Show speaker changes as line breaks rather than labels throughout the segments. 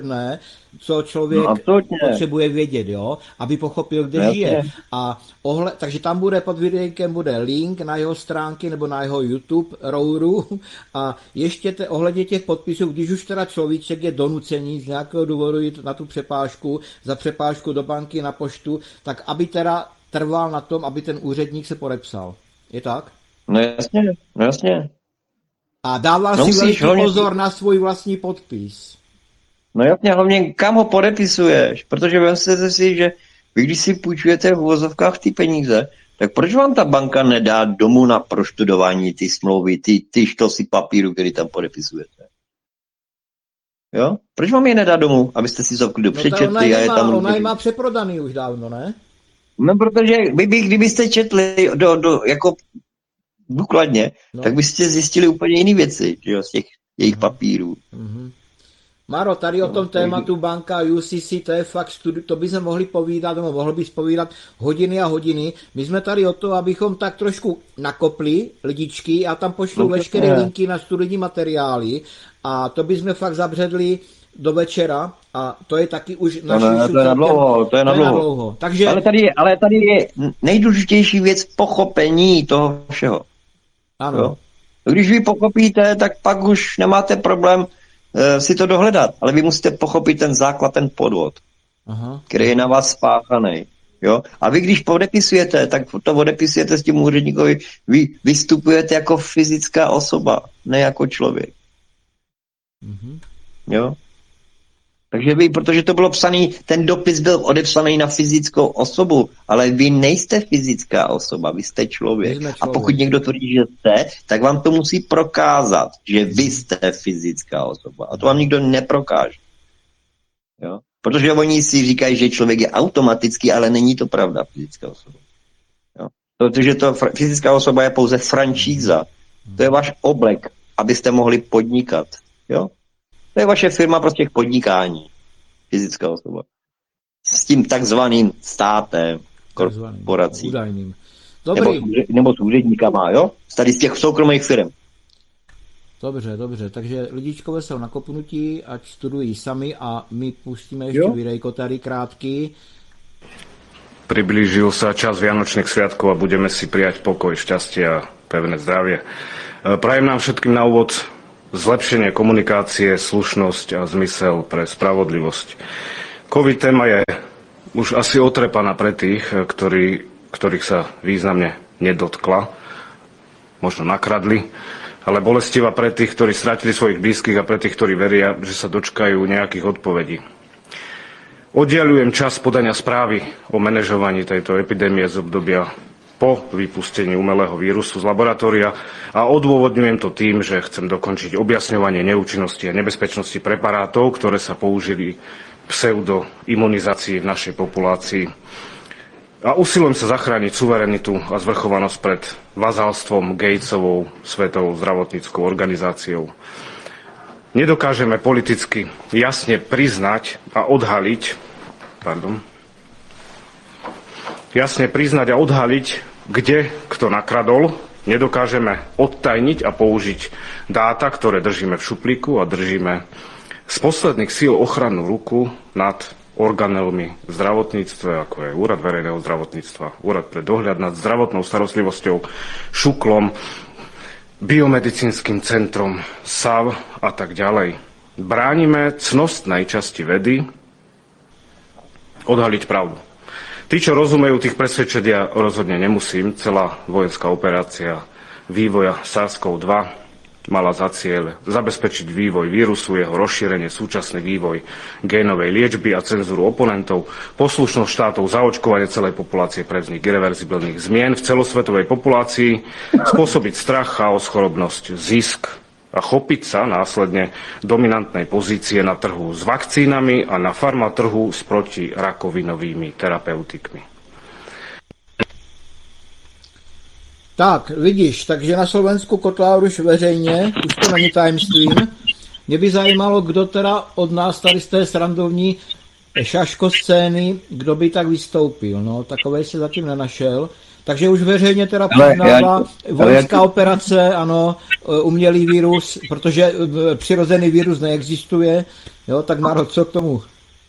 ne, co
No
člověk
absolutně.
potřebuje vědět, jo, aby pochopil, kde
No
žije.
jasně.
Takže tam bude pod videíkem bude link na jeho stránky nebo na jeho YouTube Rouru a ještě ohledně těch podpisů, když už teda človíček je donucený z nějakého důvodu jít na tu přepážku, za přepážku do banky, na poštu, tak aby teda trval na tom, aby ten úředník se podepsal. Je tak?
No jasně, no jasně.
A dával
No
si
musíš
veliký
hlavně,
pozor na svůj vlastní podpis.
no jasně, hlavně kam ho podepisuješ, protože vemte si, že vy když si půjčujete v uvozovkách ty peníze, tak proč vám ta banka nedá domů na proštudování ty smlouvy, ty štosy papíru, který tam podepisujete? Jo? Proč vám je nedá domů, abyste si to v klidu
No ta
přečetli a je tam
ona je
různě.
má přeprodaný už dávno, ne?
No protože kdybyste četli jako důkladně,
No.
tak byste zjistili úplně jiné věci, že jo, z těch jejich papírů.
Maro, tady o tom
takže-
tématu banka UCC, to je fakt to by jsme mohli povídat, nebo mohl bys povídat hodiny a hodiny. My jsme tady o to, abychom tak trošku nakopli lidičky, já tam pošlu
No,
veškeré
přesně.
linky na studijní materiály a to by jsme fakt zabředli do večera a to je taky už naší
to je na dlouho, to je na dlouho.
Takže
Ale tady je nejdůležitější věc pochopení toho všeho.
ano,
Jo? Když vy pochopíte, tak pak už nemáte problém si to dohledat, ale vy musíte pochopit ten základ, ten podvod,
aha.
který je na vás spáchaný. Jo? A vy, když podepisujete, tak to odepisujete s tím úředníkovi, vy vystupujete jako fyzická osoba, ne jako člověk. Jo? Takže vy, protože to bylo psaný, ten dopis byl odepsaný na fyzickou osobu, ale vy nejste fyzická osoba, vy jste člověk. A pokud někdo tvrdí, že jste, tak vám to musí prokázat, že vy jste fyzická osoba. A to vám nikdo neprokáže. Jo? Protože oni si říkají, že člověk je automatický, ale není to pravda, fyzická osoba. Jo? Protože fyzická osoba je pouze franšíza. To je váš oblek, abyste mohli podnikat. Jo? To je vaše firma prostě k podnikání. Fyzická osoba. S tím takzvaným státem, korporací.
Údajným. Dobrý.
Nebo s úředníkama, jo? Tady z těch soukromých firm.
Dobře. Takže lidičkové jsou na kopnutí, ať studují sami a my pustíme ještě videjko tady krátký.
Priblížil sa čas Vianočných sviatkov a budeme si prijať pokoj, šťastie a pevné zdravie. Prajem nám všetkým na úvod zlepšenie komunikácie, slušnosť a zmysel pre spravodlivosť. COVID téma je už asi otrepaná pre tých, ktorých sa významne nedotkla, možno nakradli, ale bolestivá pre tých, ktorí stratili svojich blízkych a pre tých, ktorí veria, že sa dočkajú nejakých odpovedí. Oddiaľujem čas podania správy o manažovaní tejto epidémie z obdobia po vypustení umelého vírusu z laboratória a odôvodňujem to tým, že chcem dokončiť objasňovanie neúčinnosti a nebezpečnosti preparátov, ktoré sa použili pseudoimunizácii v našej populácii. A usilujem sa zachrániť suverenitu a zvrchovanosť pred vazalstvom Gatesovou Svetovou zdravotníckou organizáciou. Nedokážeme politicky jasne priznať a odhaliť, kde kto nakradol, nedokážeme odtajniť a použiť dáta, ktoré držíme v šuplíku a držíme z posledných síl ochrannú ruku nad orgánmi v zdravotníctve, ako je Úrad verejného zdravotníctva, Úrad pre dohľad nad zdravotnou starostlivosťou, ŠUKLom, biomedicínskym centrom, SAV a tak ďalej. Bránime cnostnej časti vedy odhaliť pravdu. Tí, čo rozumejú, tých presvedčiť ja rozhodne nemusím. Celá vojenská operácia vývoja SARS-CoV-2 mala za cieľ zabezpečiť vývoj vírusu, jeho rozšírenie, súčasný vývoj génovej liečby a cenzúru oponentov, poslušnosť štátov, zaočkovanie celej populácie pre vznik irreverzibilných zmien v celosvetovej populácii, spôsobiť strach, chaos, chorobnosť, zisk a chopiť sa následne dominantnej pozície na trhu s vakcínami a na farmatrhu s protirakovinovými terapeutikmi.
Tak, vidíš, takže na Slovensku Kotlár už veřejně, už to není tajemstvím. Mě by zajímalo, kdo teda od nás tady z té srandovní šaško scény, kdo by tak vystoupil. No, takové se zatím nenašel. Takže už veřejně teda
Ale
přiznává vojenská
já-
operace, ano, umělý virus, protože přirozený virus neexistuje, jo, tak Maro, co k tomu?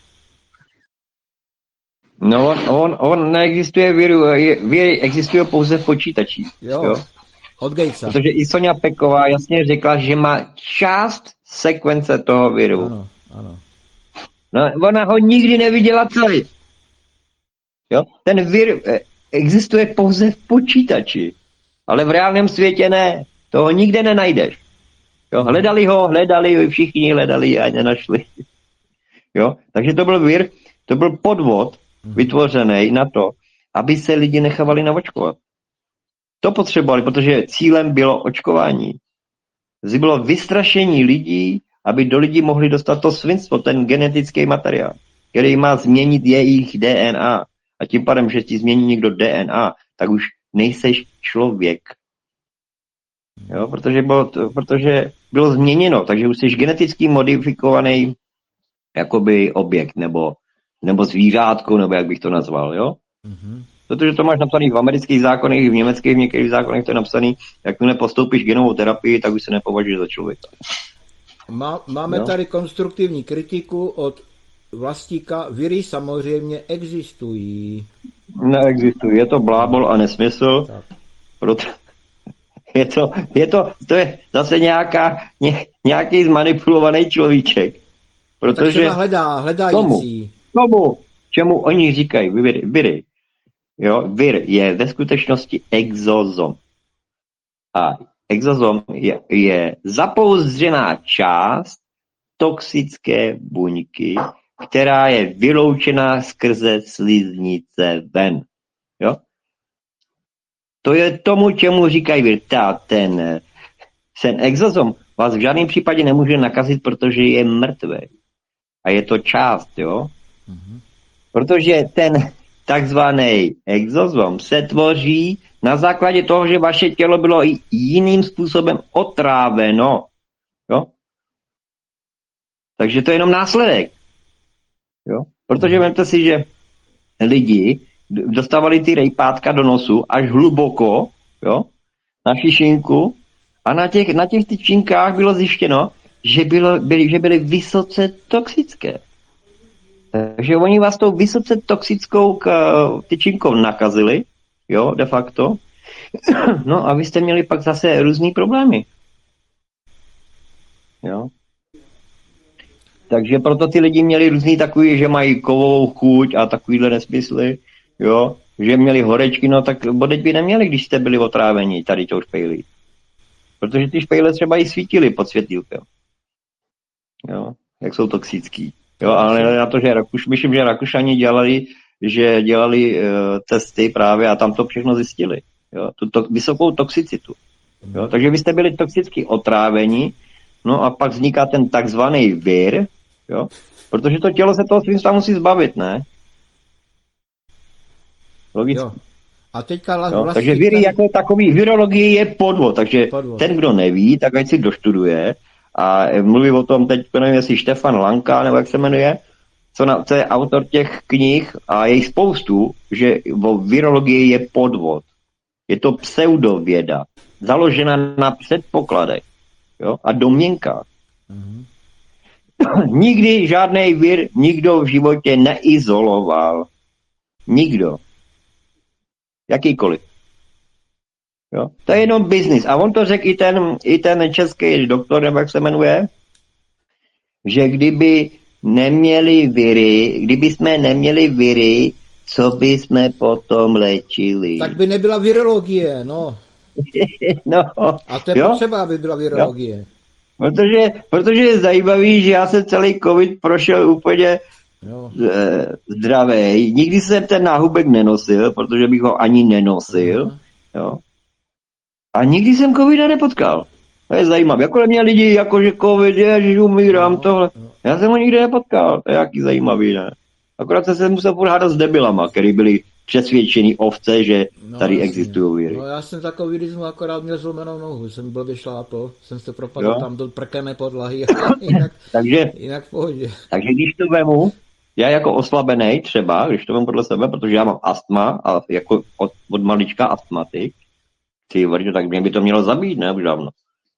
No, on neexistuje viry existují pouze v počítačích. Jo?
Od Gatesa.
Protože i Sonja Peková jasně řekla, že má část sekvence toho viru.
Ano.
No, ona ho nikdy neviděla celý. Jo? Ten vir existuje pouze v počítači, ale v reálném světě ne. Toho nikde nenajdeš. Jo? Hledali, všichni hledali a nenašli. Jo? Takže to byl vir, to byl podvod vytvořený na to, aby se lidi nechávali naočkovat. To potřebovali, protože cílem bylo očkování. Bylo vystrašení lidí, aby do lidí mohli dostat to svinstvo, ten genetický materiál, který má změnit jejich DNA. A tím pádem, že ti změní někdo DNA, tak už nejseš člověk. Jo, protože bylo změněno, takže už jsi geneticky modifikovaný jakoby objekt, nebo zvířátko, nebo jak bych to nazval, jo? Protože to máš napsaný v amerických zákonech, v německých, v některých zákonech to je napsaný, jakmile postoupíš genovou terapii, tak už se nepovažuješ za člověka.
Máme tady konstruktivní kritiku od Vlastíka. Viry samozřejmě existují.
Neexistují, je to blábol a nesmysl. Proto to je zase nějaký zmanipulovaný človíček. Protože
hledající.
Tomu, čemu oni říkají viry. Jo, vir je ve skutečnosti exozom. A exozom je zapouzdřená část toxické buňky, která je vyloučená skrze sliznice ven. Jo? To je tomu, čemu říkají vir. Ten exozom vás v žádném případě nemůže nakazit, protože je mrtvý. A je to část, jo? Protože ten takzvaný exozom se tvoří na základě toho, že vaše tělo bylo i jiným způsobem otráveno. Jo? Takže to je jenom následek. Jo? Protože vemte si, že lidi dostávali ty rejpátka do nosu až hluboko, jo? Na šišinku, a na těch tyčinkách bylo zjištěno, že byly vysoce toxické. Takže oni vás tou vysoce toxickou tyčinkou nakazili, jo, de facto. No a vy jste měli pak zase různý problémy. Jo. Takže proto ty lidi měli různý takový, že mají kovovou chuť a takovýhle nesmysly, jo, že měli horečky, no tak bodeď by neměli, když jste byli otráveni tady tou špejlí. Protože ty špejle třeba i svítily pod světýlkem. Jo, jak jsou toxický. Jo, ale na to, že myslím, že Rakušani dělali testy právě a tam to všechno zjistili. Jo, vysokou toxicitu. Jo, takže vy jste byli toxicky otráveni, no a pak vzniká ten takzvaný vir, jo, protože to tělo se toho svinstva musí zbavit, ne? Logicky. Jo.
A teďka
takže viry jako takový, virologie je podvod, takže ten, kdo neví, tak ať si doštuduje. A mluví o tom teď, nevím, jestli Štefan Lanka, nebo jak se jmenuje, co je autor těch knih, a je jich spoustu, že o virologii je podvod. Je to pseudověda, založena na předpokladech, jo, a domněnkách. Nikdy žádný vir nikdo v životě neizoloval. Nikdo. Jakýkoliv. Jo? To je jenom biznis. A on to řekl i ten český doktor, nebo jak se jmenuje, že kdyby jsme neměli viry, co by jsme potom léčili?
Tak by nebyla virologie, no.
No.
A to je potřeba, aby byla virologie.
Jo? Protože je zajímavý, že já jsem celý covid prošel úplně zdravý. Nikdy jsem ten náhubek nenosil, protože bych ho ani nenosil. Jo? A nikdy jsem covida nepotkal. To je zajímavé. Jako mě lidi, jakože covid, ježiš, umírám, tohle. Já jsem ho nikdy nepotkal. To je jaký zajímavý, ne? Akorát jsem musel furt hádat s debilama, který byli přesvědčení ovce, že tady existují viry.
No já jsem za covidismu akorát měl zlomenou nohu, jsem blbě šlápl, jsem se propadl tam do prkené podlahy, jinak v pohodě.
Takže když to vemu, já jako oslabený třeba, když to mám podle sebe, protože já mám astma a jako od malička astmatik, tak mě by to mělo zabít, ne, už dávno.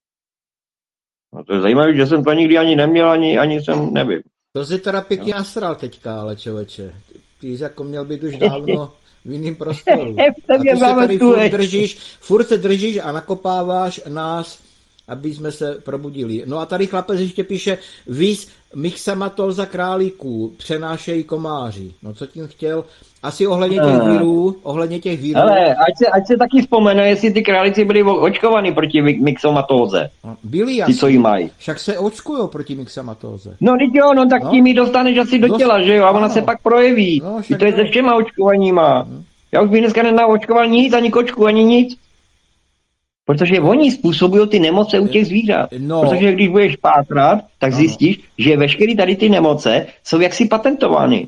No to je zajímavé, že jsem to nikdy ani neměl, ani jsem, nevím.
To si teda pěkně nasral teďka, ale člověče. Ty jsi jako měl být už dávno v jiném prostoru. A ty se tady furt se držíš a nakopáváš nás, aby jsme se probudili. No a tady chlapec ještě píše, vis myxamatol za králíků, přenášejí komáři. No co tím chtěl? Asi ohledně těch virů.
Ale ať se taky vzpomene, jestli ty králíci byli očkovaní proti myxomatóze.
Byli
asi. Ty, co jí mají.
Však se očkujou proti myxomatóze.
No teď jo, no tak tím ji dostaneš asi do těla, že jo? A ona se pak projeví. No, I to je se všema očkovaníma. Já už bych dneska nenaočkoval nic, ani kočku, ani nic. Protože oni způsobují ty nemoce u těch zvířat. No. Protože když budeš pátrat, tak zjistíš, že veškeré tady ty nemoce jsou jaksi patentovány.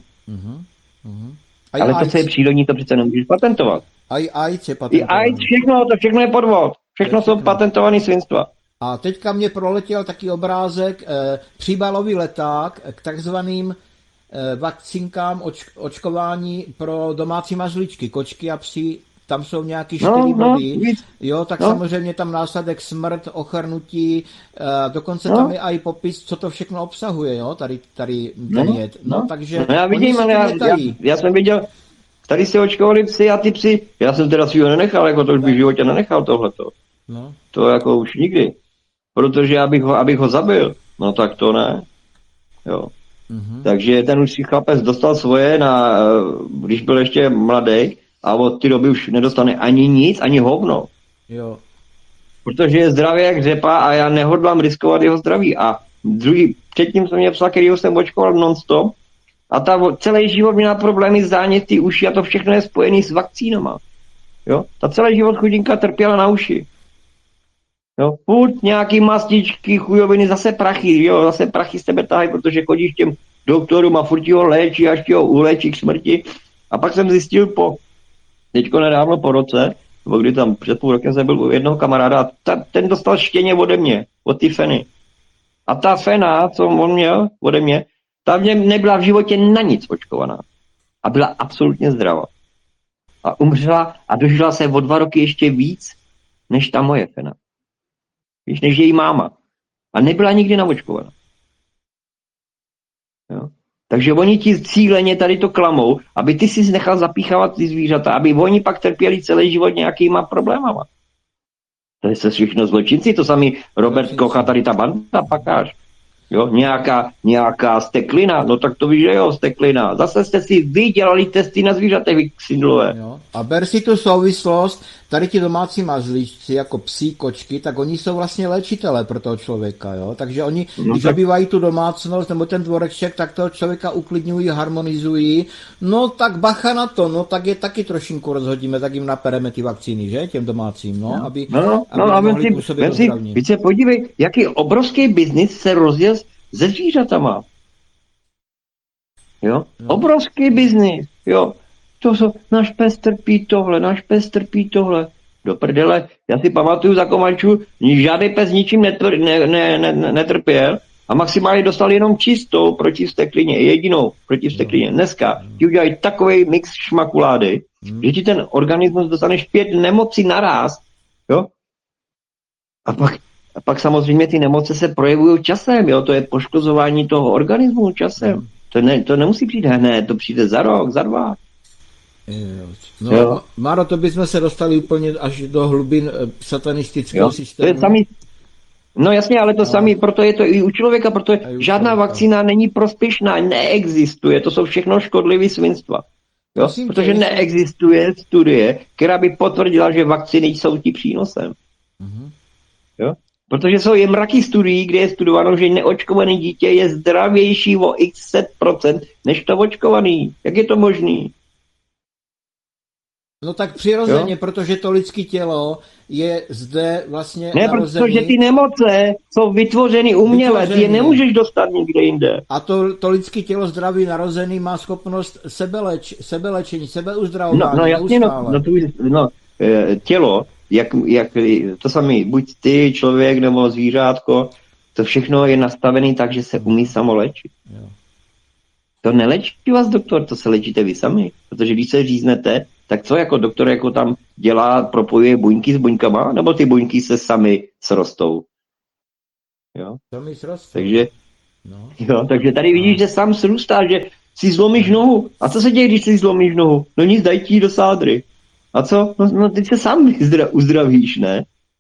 Ale to, co je přírodní, to přece nemůžeš patentovat.
I AIDS je patentovaný.
I AIDS, všechno je podvod. Všechno jsou patentované svinstva.
A teďka mě proletěl taky obrázek, příbalový leták k takzvaným vakcínkám očkování pro domácí mazlíčky, kočky a psi. Tam jsou nějaký 4 body, jo, tak samozřejmě tam následek smrt, ochrnutí, dokonce tam je i popis, co to všechno obsahuje, jo, tady ten jed. Takže
já vidím, ale já jsem viděl, tady se očkovali psy a ty psy, já jsem teda svýho nenechal, jako to už bych v životě nenechal tohleto. No. To jako už nikdy. Protože abych ho zabil, no tak to ne. Jo. Takže ten už si chlapec dostal svoje, když byl ještě mladý, a od té doby už nedostane ani nic, ani hovno.
Jo.
Protože je zdravý jak řepa a já nehodlám riskovat jeho zdraví. A předtím jsem mě psa, kterýho jsem očkoval non-stop, a celý život měla problémy s záněty uši a to všechno je spojené s vakcínama. Jo? Ta celý život chudinka trpěla na uši. Jo? Furt nějaký mastičky, chujoviny, zase prachy, jo? Zase prachy z tebe tahají, protože chodíš těm doktorům a furt ho léčí, až ho uléčí k smrti. A pak jsem zjistil teďko nedávno po roce, nebo kdy tam před půl rokem jsem byl u jednoho kamaráda, ten dostal štěně ode mě, od ty feny. A ta fena, co on měl ode mě, ta nebyla v životě na nic očkovaná. A byla absolutně zdravá. A umřela a dožila se o 2 roky ještě víc, než ta moje fena. Víš, než její máma. A nebyla nikdy naočkovaná. Jo? Takže oni ti cíleně tady to klamou, aby ty si nechal zapíchávat ty zvířata, aby oni pak trpěli celý život nějakýma problémama. To je se všechno zločinci, to samý Robert Koch a tady ta banda pakáž. Jo, nějaká steklina, no tak to víš, že jo, steklina. Zase jste si vydělali testy na zvířatech, vy ksindlové.
A ber si tu souvislost, tady ti domácí mazlíčci, jako psi, kočky, tak oni jsou vlastně léčitelé pro toho člověka, jo. Takže oni, když obývají tu domácnost nebo ten dvoreček, tak toho člověka uklidňují, harmonizují. No tak bacha na to, no tak je taky trošinku rozhodíme, tak jim napereme ty vakcíny, že, těm domácím, no, aby mohli působit ozdravně.
Víš se podívej, jaký obrovský biznis se rozjel se zvířatama. Jo? Obrovský biznis, jo. To jsou, náš pes trpí tohle. Do prdele, já si pamatuju za Komančů, žádný pes ničím netrpěl a maximálně dostal jenom čistou proti vsteklině, jedinou proti vsteklině. Dneska ti udělají takový mix šmakulády, že ti ten organismus dostaneš 5 nemocí naráz, jo. A pak samozřejmě ty nemoce se projevují časem, jo, to je poškozování toho organismu časem. To nemusí přijít hned, to přijde za rok, za 2.
No, Máro, to bychom se dostali úplně až do hlubin satanistického systému.
To je samý, no jasně, ale to samý, proto je to i u člověka, protože žádná vakcína není prospěšná, neexistuje, to jsou všechno škodlivé svinstva. Jo? Protože neexistuje studie, která by potvrdila, že vakcíny jsou ti přínosem. Jo? Protože jsou jen mraky studií, kde je studováno, že neočkované dítě je zdravější o x % než to očkovaný. Jak je to možný?
No tak přirozeně, protože to lidské tělo je zde vlastně
narozený. Protože ty nemoce jsou vytvořeny uměle, ty je nemůžeš dostat nikde jinde.
A to lidské tělo zdraví narozený má schopnost sebelečení, sebeuzdravování.
No jasně, tělo, jak to samé, buď ty, člověk nebo zvířátko, to všechno je nastavené tak, že se umí samolečit. To nelečí vás doktor, to se léčíte vy sami. Protože když se říznete, tak co jako doktor jako tam dělá, propojuje buňky s buňkama, nebo ty buňky se sami srostou? Jo?
Sami srostou.
Takže,
no.
jo, takže tady vidíš, že sám srůstá, že si zlomíš nohu. A co se děje, když si zlomíš nohu? No nic, daj ti do sádry. A co? No ty se sám uzdravíš, ne?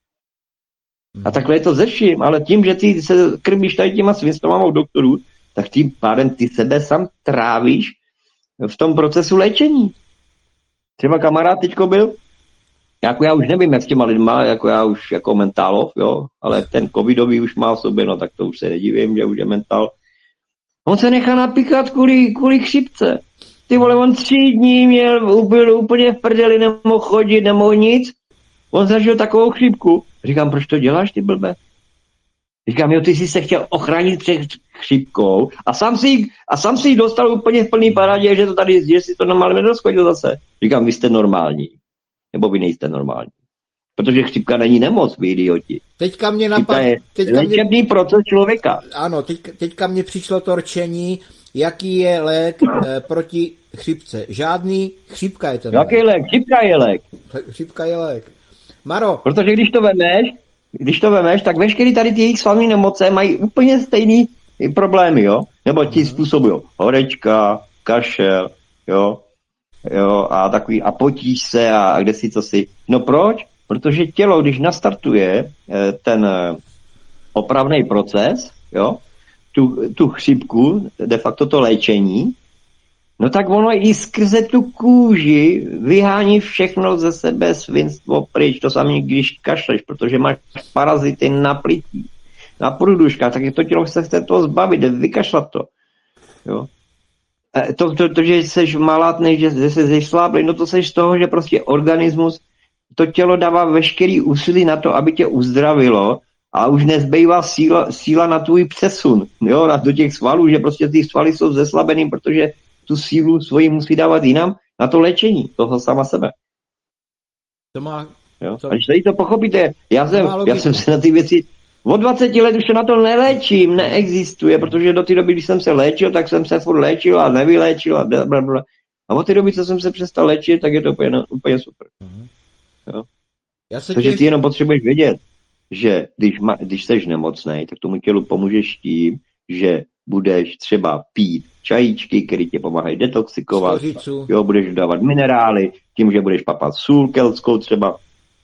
A takhle je to ze vším, ale tím, že ty se krmíš tady těma svinstvama u doktorů, tak tím pádem ty sebe sám trávíš v tom procesu léčení. Třeba kamarád teďko byl, jako já už nevím, jak s těma lidma, jako já už jako mentálov, jo, ale ten covidový už má v sobě, no tak to už se nedivím, že už je mentál. On se nechá napíkat kvůli chřipce. Ty vole, on 3 dní byl úplně v prdeli, nemohl chodit, nemohl nic. On zažil takovou chřipku. Říkám, proč to děláš, ty blbe? Říkám, jo, ty jsi se chtěl ochránit před chřipkou a sám si ji dostal úplně v plný parádě, že to tady, že si to normálně nedoschodil zase. Říkám, vy jste normální. Nebo vy nejste normální. Protože chřipka není nemoc, vy idioti.
Teďka mě
napadlo. Je léčebný proces člověka.
Ano, teďka mě přišlo to rčení, jaký je lék proti chřipce. Žádný, chřipka je ten lék.
Jaký lék? Chřipka je lék.
Chřipka je lék. Maro.
Protože když to vemeš, tak veškerý tady ty jejich slavné nemoce mají úplně stejný problémy, jo? Nebo ti způsobují horečka, kašel, jo, a takový, a potíž se a kde si co si. No proč? Protože tělo, když nastartuje ten opravný proces, jo, tu chřipku, de facto to léčení, no tak ono i skrze tu kůži vyhání všechno ze sebe, svinstvo pryč, to samé, když kašleš, protože máš parazity na plití, na průduškách, tak to tělo se chce toho zbavit, vykašlat to. Jo. To, že jsi malátnej, že jsi zesláblý, no to jsi z toho, že prostě organismus, to tělo dává veškerý úsilí na to, aby tě uzdravilo a už nezbývá síla na tvůj přesun, jo, do těch svalů, že prostě ty svaly jsou zeslabený, protože tu sílu svoji musí dávat jinam na to léčení toho sama sebe.
To má...
Jo? A když tady to pochopíte, já jsem se na ty věci, od 20 let už se na to neléčím, neexistuje, protože do té doby, když jsem se léčil, tak jsem se furt léčil a nevyléčil a blablabla. A od té doby, co jsem se přestal léčit, tak je to úplně super. Jo? Takže ty jenom potřebuješ vědět, že když jsi nemocnej, tak tomu tělu pomůžeš tím, že budeš třeba pít čajíčky, které tě pomáhají detoxikovat, jo, budeš dávat minerály, tím, že budeš papat sůl keltskou třeba.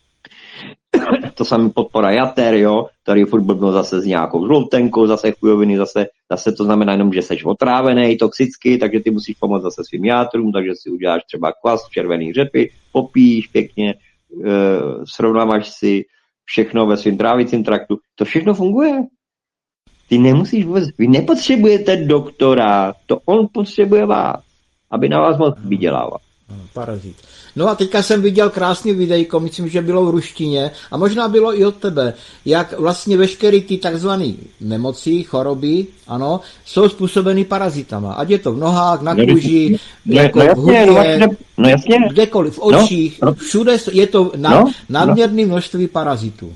To samé podpora jater, jo, tady furt blbno zase s nějakou žloutenkou, zase chujoviny, zase to znamená jenom, že seš otrávený toxicky, takže ty musíš pomoct zase svým játrům, takže si uděláš třeba kvas červený řepy, popíš pěkně, srovnáváš si všechno ve svým trávicím traktu, to všechno funguje. Ty nemusíš vůbec, vy nepotřebujete doktora, to on potřebuje vás, aby na vás mohl vydělávat.
Parazit. No a teďka jsem viděl krásný videjko, myslím, že bylo v ruštině a možná bylo i od tebe, jak vlastně veškeré ty takzvané nemoci, choroby, ano, jsou způsobeny parazitama. Ať je to v nohách, na kůži, jako v hubě, kdekoliv, v očích, všude je to nadměrné množství parazitů.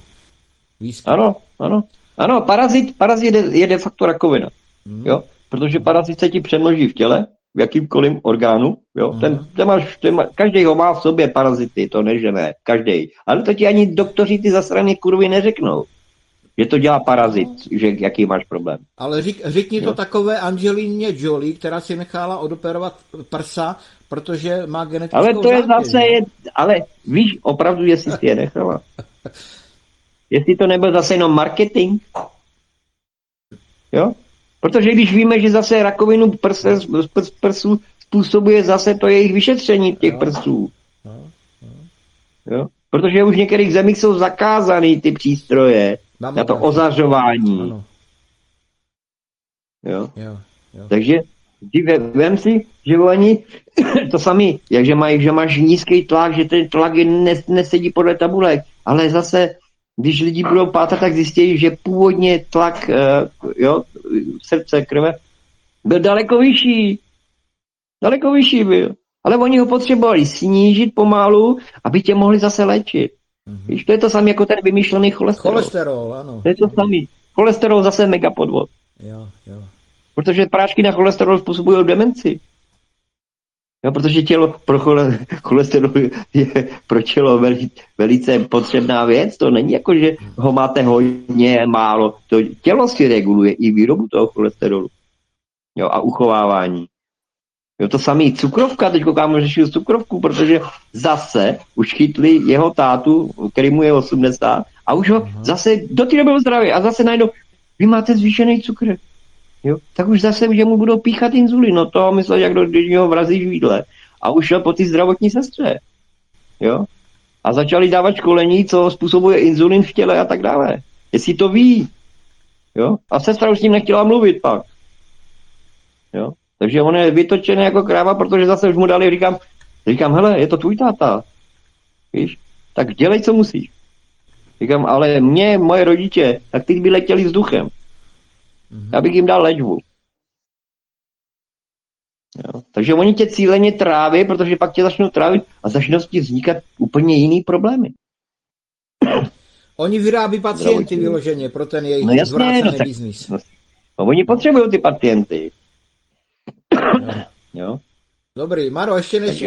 Ano, parazit je de facto rakovina, jo, protože parazit se ti přemnoží v těle, v jakýmkoliv orgánu, jo, každý ho má v sobě parazity, to ne, že ne, každý. Ale to ti ani doktoři ty zasrané kurvy neřeknou, že to dělá parazit, že jaký máš problém.
Ale řekni to takové Angelině Jolie, která si nechala odoperovat prsa, protože má genetickou
ale to je
zátěž,
zase, ale víš opravdu, jestli si je nechala. Jestli to nebyl zase jenom marketing, jo? Protože když víme, že zase rakovinu prsů způsobuje zase to jejich vyšetření těch prsů. Jo? Protože už v některých zemích jsou zakázané ty přístroje na to ozařování. Jo? Takže vem si, že oni to sami, že máš nízký tlak, že ten tlak nesedí podle tabulek, ale zase když lidi budou pátrat, tak zjistí, že původně tlak srdce, krve byl daleko vyšší. Daleko vyšší byl. Ale oni ho potřebovali snížit pomalu, aby tě mohli zase léčit. Víš, to je to samé jako ten vymýšlený cholesterol.
Cholesterol, ano.
To je to samé. Cholesterol zase mega podvod.
Jo.
Protože prášky na cholesterol způsobují demenci. No, protože cholesterol je pro tělo velice potřebná věc. To není jako, že ho máte hodně, málo. To tělo si reguluje i výrobu toho cholesterolu. Jo, a uchovávání. Jo, to samý cukrovka, teď kámo řešil cukrovku, protože zase už chytli jeho tátu, který mu je 80, a už ho zase do té doby byl zdravý a zase najednou, vy máte zvýšený cukr. Jo, tak už zase, že mu budou píchat inzulin, no to myslel, jak když ho vrazí žvídle. A už šel po ty zdravotní sestře. Jo? A začali dávat školení, co způsobuje inzulin v těle a tak dále. Jestli to ví. Jo? A sestra už s ním nechtěla mluvit pak. Jo? Takže on je vytočený jako kráva, protože zase už mu dali, říkám, hele, je to tvůj táta. Víš? Tak dělej, co musíš. Říkám, ale moje rodiče, tak ty by letěli vzduchem. Já bych jim dal léčbu. Jo. Takže oni tě cíleně tráví, protože pak tě začnou trávit a začnou ti vznikat úplně jiný problémy.
Oni vyrábí pacienty vyloženě pro ten jejich zvrácený biznis.
No, oni potřebují ty pacienty. Jo.
Dobrý, Maro, ještě než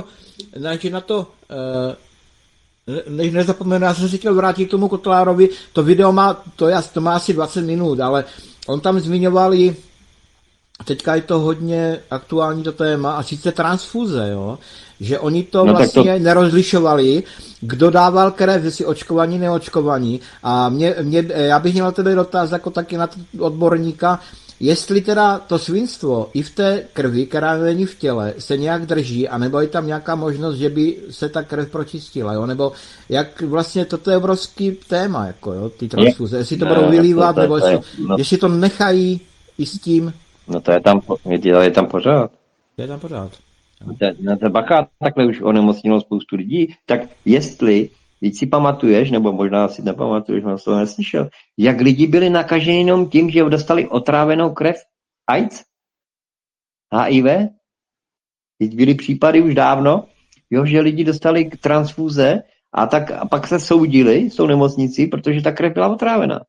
nezapomenu, já jsem si chtěl vrátit k tomu Kotlárovi, to video má asi 20 minut, ale on tam zmiňoval i, teďka je to hodně aktuální to téma, a sice transfuze, jo? Že oni to vlastně nerozlišovali, kdo dával krev, jestli očkovaní, neočkovaní. A já bych měl tebe dotaz jako taky na odborníka, jestli teda to svinstvo i v té krvi, která není v těle, se nějak drží, anebo je tam nějaká možnost, že by se ta krev pročistila, jo? Nebo jak vlastně toto je obrovský téma, jako jo, ty transfuze, jestli to budou vylívat, nebo jestli to nechají i s tím.
No to je tam pořád.
Je tam pořád.
Na to bacha, takhle už onemocnilo spoustu lidí, tak jestli, když si pamatuješ, nebo možná si nepamatuješ, možná to neslyšel, jak lidi byli nakaženi jenom tím, že dostali otrávenou krev AIDS, HIV, teď byly případy už dávno, jo, že lidi dostali transfuze a pak se soudili s tou nemocnicí, protože ta krev byla otrávena.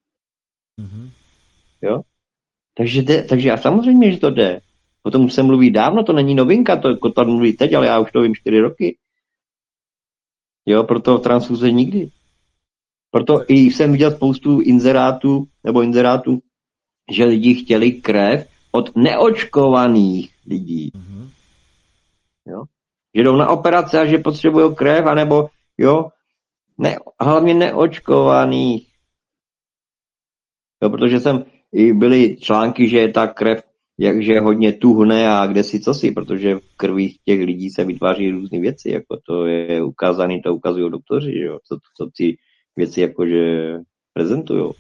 Jo? Takže a samozřejmě, že to jde. O tom se mluví dávno, to není novinka, to tady mluví teď, ale já už to vím 4 roky. Jo, proto transfuze nikdy. Proto i jsem viděl spoustu inzerátů, že lidi chtěli krev od neočkovaných lidí. Jo? Že jdou na operace a že potřebují krev, anebo jo, hlavně neočkovaných. Jo, protože byly články, že ta krev že hodně tuhne a kde si co si, protože v krvi těch lidí se vytváří různé věci, jako to je ukázané, to ukazují doktoři, jo, co ty věci jakože prezentujou.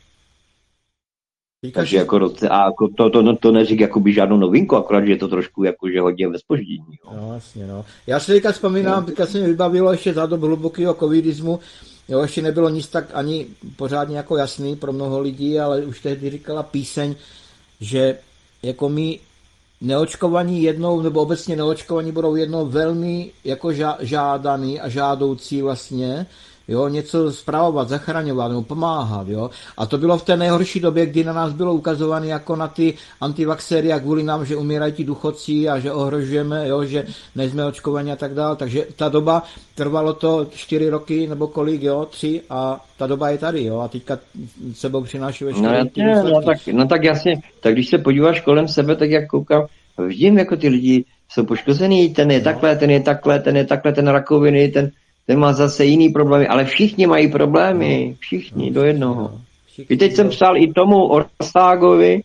Takže jako, to neřík jakoby žádnou novinku, akorát, že je to trošku jakože hodně ve zpoždění.
No, jasně, no. Já si teďka vzpomínám, teďka se mi vybavilo ještě za dobu hlubokého covidismu, jo, ještě nebylo nic tak ani pořádně jako jasný pro mnoho lidí, ale už tehdy říkala píseň, že jako my neočkovaní jednou, nebo obecně neočkovaní budou jednou velmi jako žádaný a žádoucí vlastně, jo, něco spravovat, zachraňovat nebo pomáhat, jo. A to bylo v té nejhorší době, kdy na nás bylo ukazováno jako na ty antivaxéry a kvůli nám, že umírají ti důchodci a že ohrožujeme, jo, že nejsme očkovaní a tak dále. Takže ta doba, trvalo to 4 roky nebo kolik, jo, 3 a ta doba je tady, jo, a teďka sebou přináší veškeré ty důsledky.
No tak jasně, tak když se podíváš kolem sebe, tak jak koukám, vidím, jako ty lidi jsou poškozený, ten je takhle, ten rakoviny, ten má zase jiný problémy, ale všichni mají problémy, všichni do jednoho. I teď jsem psal i tomu Orságovi,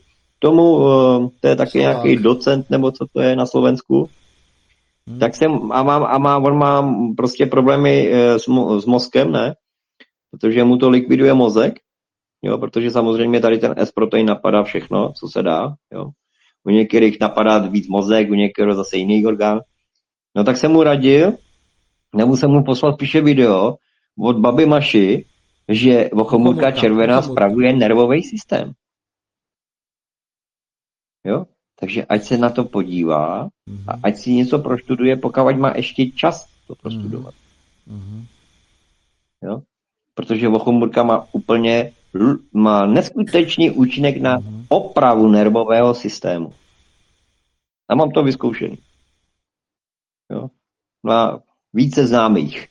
to je taky nějaký docent, nebo co to je na Slovensku, tak on má prostě problémy s mozkem, ne? Protože mu to likviduje mozek, jo, protože samozřejmě tady ten S-protein napadá všechno, co se dá, jo. U některých napadá víc mozek, u některých zase jiný orgán. No tak jsem mu radil, nebo jsem mu poslal spíše video od baby Maši, že vochomůrka červená spravuje nervový systém. Jo? Takže ať se na to podívá a ať si něco proštuduje, pokud má ještě čas to prostudovat. Jo? Protože vochomůrka má úplně má neskutečný účinek na opravu nervového systému. A mám to vyzkoušený. Jo? Má více známých.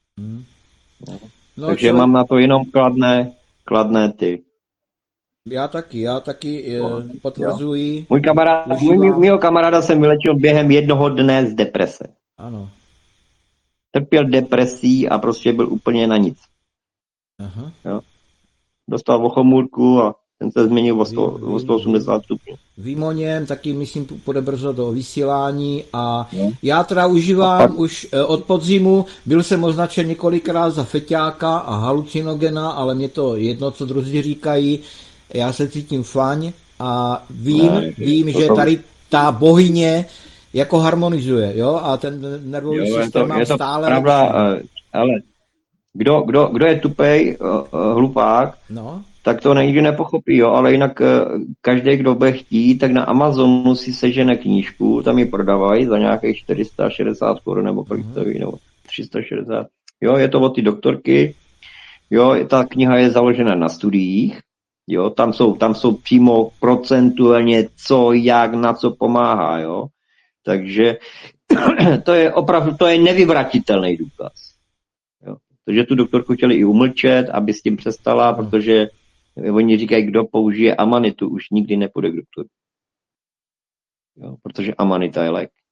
No,
takže mám na to jenom kladné ty.
Já taky potvrzuji.
Mýho kamaráda jsem vylečil během jednoho dne z deprese.
Ano.
Trpěl depresí a prostě byl úplně na nic.
Aha.
Jo? Dostal ochomůrku a ten se změnil o 180 stupňů.
Vím o něm, taky myslím, půjde brzo do vysílání a já teda užívám už od podzimu, byl jsem označen několikrát za feťáka a halucinogena, ale mě to jedno, co druzí říkají, já se cítím fajn a vím, že tady ta bohyně jako harmonizuje, jo, a ten nervový systém mám stále.
Pravda, ale kdo je tupej, hlupák, tak to nikdy nepochopí, jo, ale jinak každý, kdo bude chtít, tak na Amazonu si sežene knížku, tam ji prodávají za nějakých 460 korun nebo kolik to ví, nebo 360. Jo, je to od ty doktorky, jo, ta kniha je založena na studiích, jo, tam jsou přímo procentuálně co, jak, na co pomáhá, jo, takže to je opravdu, to je nevyvratitelný důkaz. Jo. Takže tu doktorku chtěli i umlčet, aby s tím přestala, protože oni říkají, kdo použije amanitu, už nikdy nepůjde k doktoru. Jo, protože amanita je lék.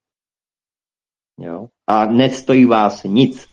Jo. A nestojí vás nic.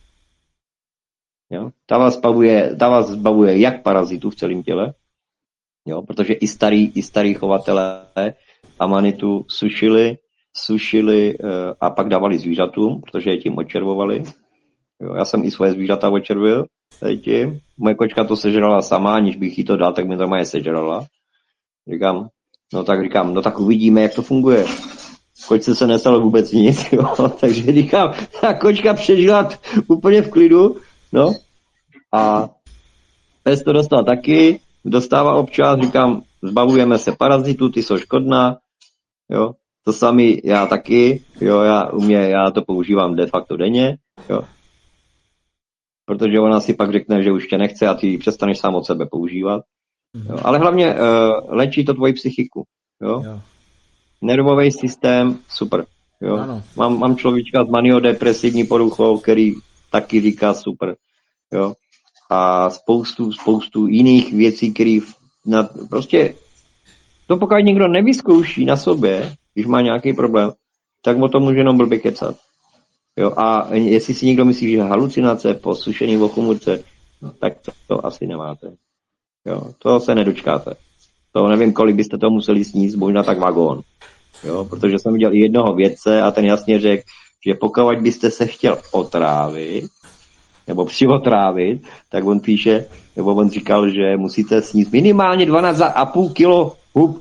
Jo. Ta vás zbavuje jak parazitů v celém těle, jo, protože i starý chovatelé amanitu sušili a pak dávali zvířatům, protože je tím očervovali. Jo, já jsem i svoje zvířata očervil. Tím. Moje kočka to sežrala sama, aniž bych jí to dal, tak mi to sežrala. Říkám, no tak uvidíme, jak to funguje. Kočce se nestalo vůbec nic, jo. Takže říkám, ta kočka přežila úplně v klidu, no. A pes to dostal taky, dostává občas, říkám, zbavujeme se parazitů, ty jsou škodná, jo. To sami já taky, jo, já to používám de facto denně, jo. Protože ona si pak řekne, že už tě nechce a ty přestaneš sám od sebe používat. Jo. Ale hlavně léčí to tvoji psychiku. Jo. Nervový systém, super. Jo. Mám človíčka s maniodepresivní poruchou, který taky říká super. Jo. A spoustu jiných věcí, které prostě to pokud někdo nevyzkouší na sobě, když má nějaký problém, tak o tom může jenom blbě kecat. Jo, a jestli si někdo myslí, že halucinace po sušení ochomůrce, tak to asi nemáte. Jo, to se nedočkáte. To nevím, kolik byste to museli sníst, možná tak vagón. Jo, protože jsem viděl i jednoho vědce a ten jasně řekl, že pokud byste se chtěl otrávit, nebo přiotrávit, tak on píše, nebo on říkal, že musíte sníst minimálně 12,5 kilo hub.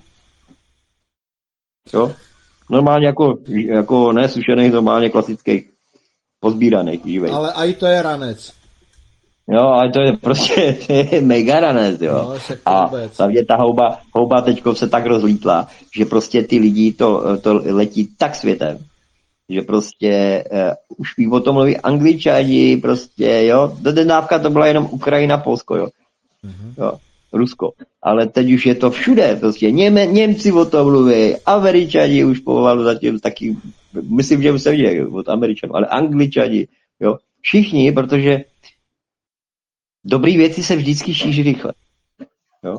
Jo? Normálně jako nesušený, normálně klasický pozbíraný, živej.
Ale i to je ranec.
Jo, ale to je prostě mega ranec, jo.
No,
a hlavně ta houba teďko se tak rozlítla, že prostě ty lidi to letí tak světem, že prostě už i o tom mluví Angličani, prostě, jo. Dodávka to byla jenom Ukrajina, Polsko, jo. Jo, Rusko. Ale teď už je to všude, prostě Němci o tom mluví, Američani už pomalu zatím taky, myslím, že už se viděli od Američanů, ale Angličani, jo. Všichni, protože dobrý věci se vždycky šíří rychle. Jo.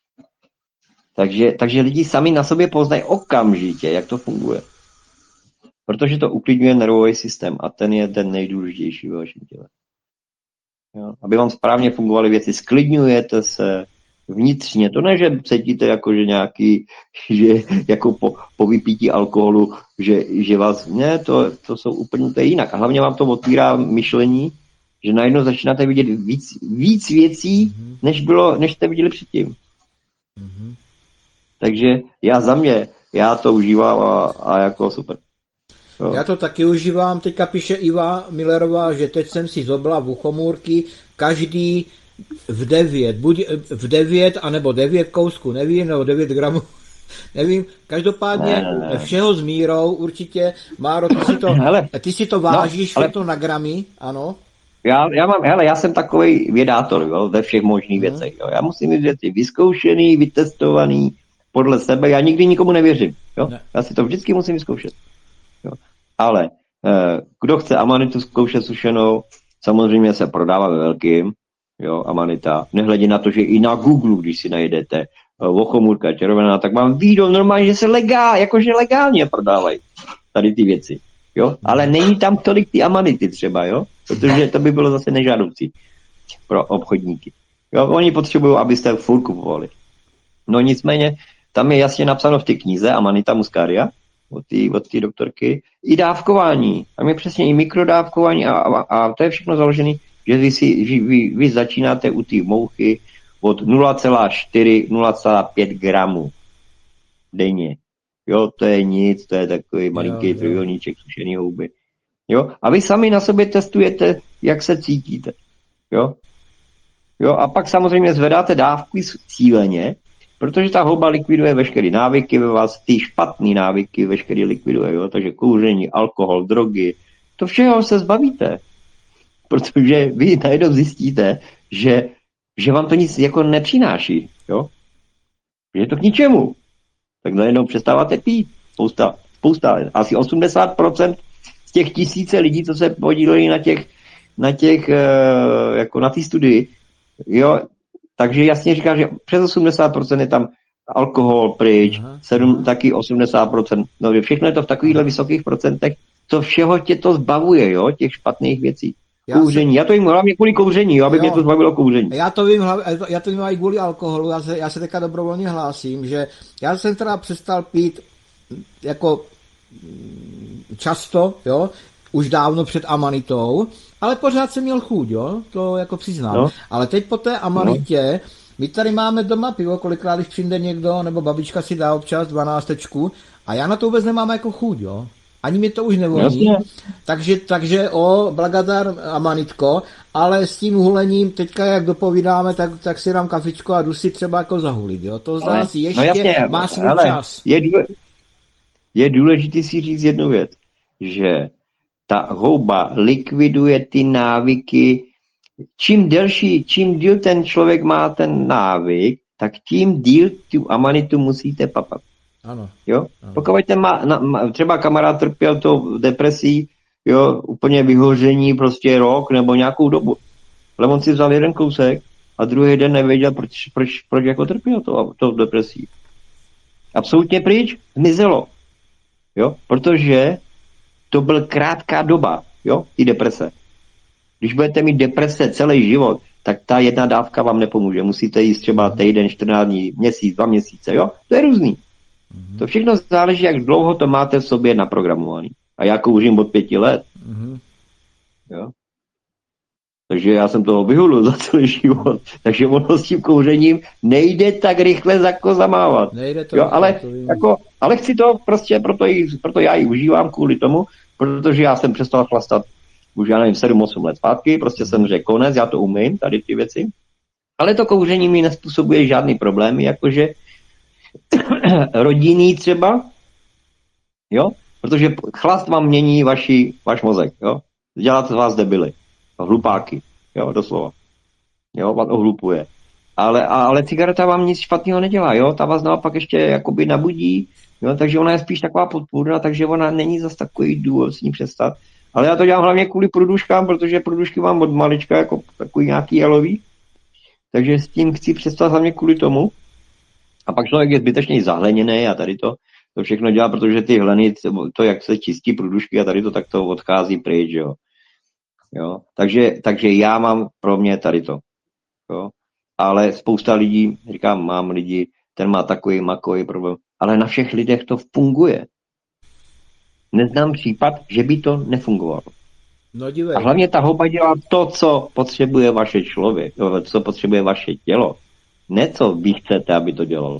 Takže lidi sami na sobě poznají okamžitě, jak to funguje. Protože to uklidňuje nervový systém a ten je ten nejdůležitější ve vašem těle. Jo. Aby vám správně fungovaly věci, sklidňujete se vnitřně. To ne, že cítíte jako, že nějaký, že jako po vypítí alkoholu, že vás, ne, to jsou úplně to je jinak. A hlavně vám to otvírá myšlení, že najednou začínáte vidět víc věcí, než jste viděli předtím. Takže já to užívám a jako super. Jo.
Já to taky užívám, teďka píše Iva Millerová, že teď jsem si zobla v uchomůrky, každý v 9, buď v 9, anebo 9 kousků, nevím, nebo 9 gramů, nevím, každopádně všeho s mírou, určitě, Máro, ty si to vážíš, to na gramy, ano?
já jsem takový vědátor, jo, ve všech možných věcech. Jo. Já musím mít věci vyzkoušený, vytestovaný podle sebe. Já nikdy nikomu nevěřím. Jo.
Ne.
Já si to vždycky musím vyzkoušet. Jo. Ale kdo chce amanitu zkoušet sušenou, samozřejmě se prodává ve velkým, jo, amanita. Nehledě na to, že i na Google, když si najdete ochomůrka červená, tak vám výjdou normálně, že se jakože legálně prodávají tady ty věci. Jo? Ale není tam tolik ty amanity třeba, jo? Protože to by bylo zase nežádoucí pro obchodníky. Jo? Oni potřebují, abyste furt kupovali. No nicméně, tam je jasně napsáno v té knize Amanita muscaria od té doktorky i dávkování. Tam je přesně i mikrodávkování a to je všechno založené, že vy začínáte u té mouchy od 0,4-0,5 gramů denně. Jo, to je nic, to je takový malinký trojúhelníček sušený houby. Jo, a vy sami na sobě testujete, jak se cítíte. Jo, jo, a pak samozřejmě zvedáte dávky cíleně, protože ta houba likviduje veškeré návyky ve vás, ty špatné návyky veškeré likviduje, jo, takže kouření, alkohol, drogy, to všeho se zbavíte. Protože vy najednou zjistíte, že vám to nic jako nepřináší, jo, že je to k ničemu. Tak najednou přestáváte pít. Spousta, asi 80% z těch tisíce lidí, co se podíleli jako na té studii, jo, takže jasně říká, že přes 80% je tam alkohol pryč, taky 80%, no všechno je to v takovýchhle vysokých procentech, to všeho tě to zbavuje, jo, těch špatných věcí. Kouření, já to jim hlavně kvůli kouření, jo, aby mě to zbavilo kouření.
Já to vím i kvůli alkoholu, já se teďka dobrovolně hlásím, že já jsem teda přestal pít jako často, jo, už dávno před amanitou, ale pořád jsem měl chuť, jo, to jako přiznám. No. Ale teď po té amanitě, my tady máme doma pivo, kolikrát, když přijde někdo, nebo babička si dá občas 12 a já na to vůbec nemám jako chuť, jo. Ani mi to už nevoní, takže blagadar amanitko, ale s tím hulením teďka, jak dopovídáme, tak si dám kafičko a jdu si třeba jako zahulit, jo. To zase ještě má svůj čas.
Je důležité si říct jednu věc, že ta houba likviduje ty návyky, čím díl ten člověk má ten návyk, tak tím díl tu amanitu musíte papat.
Ano.
Jo? Ano. Pokud třeba kamarád trpěl to depresí, jo, úplně vyhoření prostě rok nebo nějakou dobu. Ale on si vzal jeden kousek a druhý den nevěděl, proč jako trpěl to depresí. Absolutně pryč, zmizelo. Jo? Protože to byl krátká doba, jo, ty deprese. Když budete mít deprese celý život, tak ta jedna dávka vám nepomůže. Musíte jíst třeba týden, 14 dní, měsíc, 2 měsíce, jo? To je různý. To všechno záleží, jak dlouho to máte v sobě naprogramovaný. A já kouřím od 5 let. Jo? Takže já jsem toho vyhulil za celý život. Takže ono s tím kouřením nejde tak rychle jako zamávat.
Nejde to,
jo, ale chci to prostě, proto já ji užívám kvůli tomu, protože já jsem přestal chlastat už já nevím, 7-8 let zpátky, prostě jsem řekl konec, já to umím, tady ty věci. Ale to kouření mi nespůsobuje žádný problémy, jakože rodinný třeba, jo, protože chlast vám mění váš mozek, jo, dělá z vás debily, hlupáky, jo, doslova, jo, vás ohlupuje. Ale cigareta vám nic špatného nedělá, jo, ta vás naopak ještě jakoby nabudí, jo, takže ona je spíš taková podpůrná, takže ona není zas takový důvod s ní přestat. Ale já to dělám hlavně kvůli průduškám, protože průdušky mám od malička jako takový nějaký jalový, takže s tím chci přestat hlavně kvůli tomu. A pak člověk je zbytečně zahleněný a tady to všechno dělá, protože ty hleny, to jak se čistí průdušky a tady to, tak to odchází pryč, jo. Takže já mám pro mě tady to, jo. Ale spousta lidí, říkám, mám lidi, ten má takový makový problém, ale na všech lidech to funguje. Neznám případ, že by to nefungovalo.
No dívej.
A hlavně ta houba dělá to, co potřebuje vaše člověk, co potřebuje vaše tělo. Ne, co vy chcete, aby to dělalo.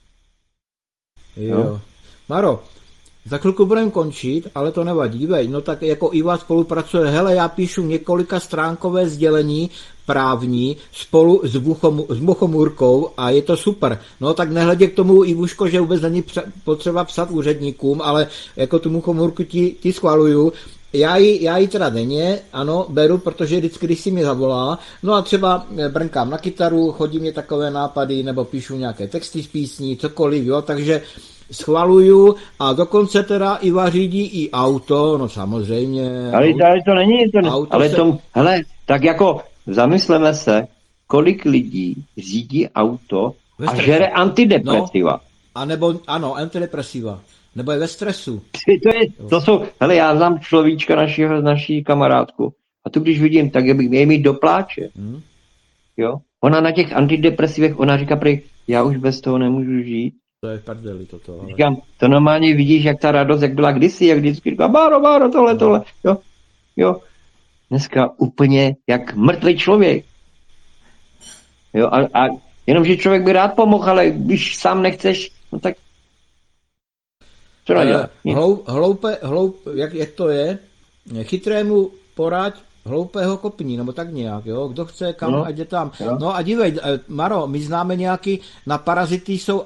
Jo. No? Maro, za chvilku budeme končit, ale to nevadí. Dívej, no tak jako Iva spolupracuje, hele, já píšu několika stránkové sdělení právní spolu s Muchomůrkou a je to super. No tak nehledě k tomu, Ivuško, že vůbec není potřeba psat úředníkům, ale jako tu Muchomůrku ti schvaluju. Já ji teda denně, ano, beru, protože vždycky, když si mě zavolá, no a třeba brnkám na kytaru, chodí mě takové nápady, nebo píšu nějaké texty z písní, cokoliv, jo, takže schvaluju a dokonce teda Iva řídí i auto, no samozřejmě.
Ale to není, hele, tak jako zamysleme se, kolik lidí řídí auto a žere antidepresiva.
No, a nebo, ano, antidepresiva. Nebo je ve stresu.
To jsou, hele, já znám človíčka naší kamarádku a tu když vidím, tak je mi do pláče. Jo? Ona na těch antidepresivech, ona říká prý, já už bez toho nemůžu žít.
To je v prdeli toto. Ale...
Říkám, to normálně vidíš, jak ta radost, jak byla kdysi, jak vždycky říká, Báro, tohle, jo. Dneska úplně jak mrtvý člověk. Jo, a jenom, že člověk by rád pomohl, ale když sám nechceš, no tak co nadělat?
Jak to je? Chytrému poraď, hloupého kopní, nebo tak nějak, jo? Kdo chce kam, ať jde tam.
Jo.
No a dívej, Maro, my známe nějaký, na parazity jsou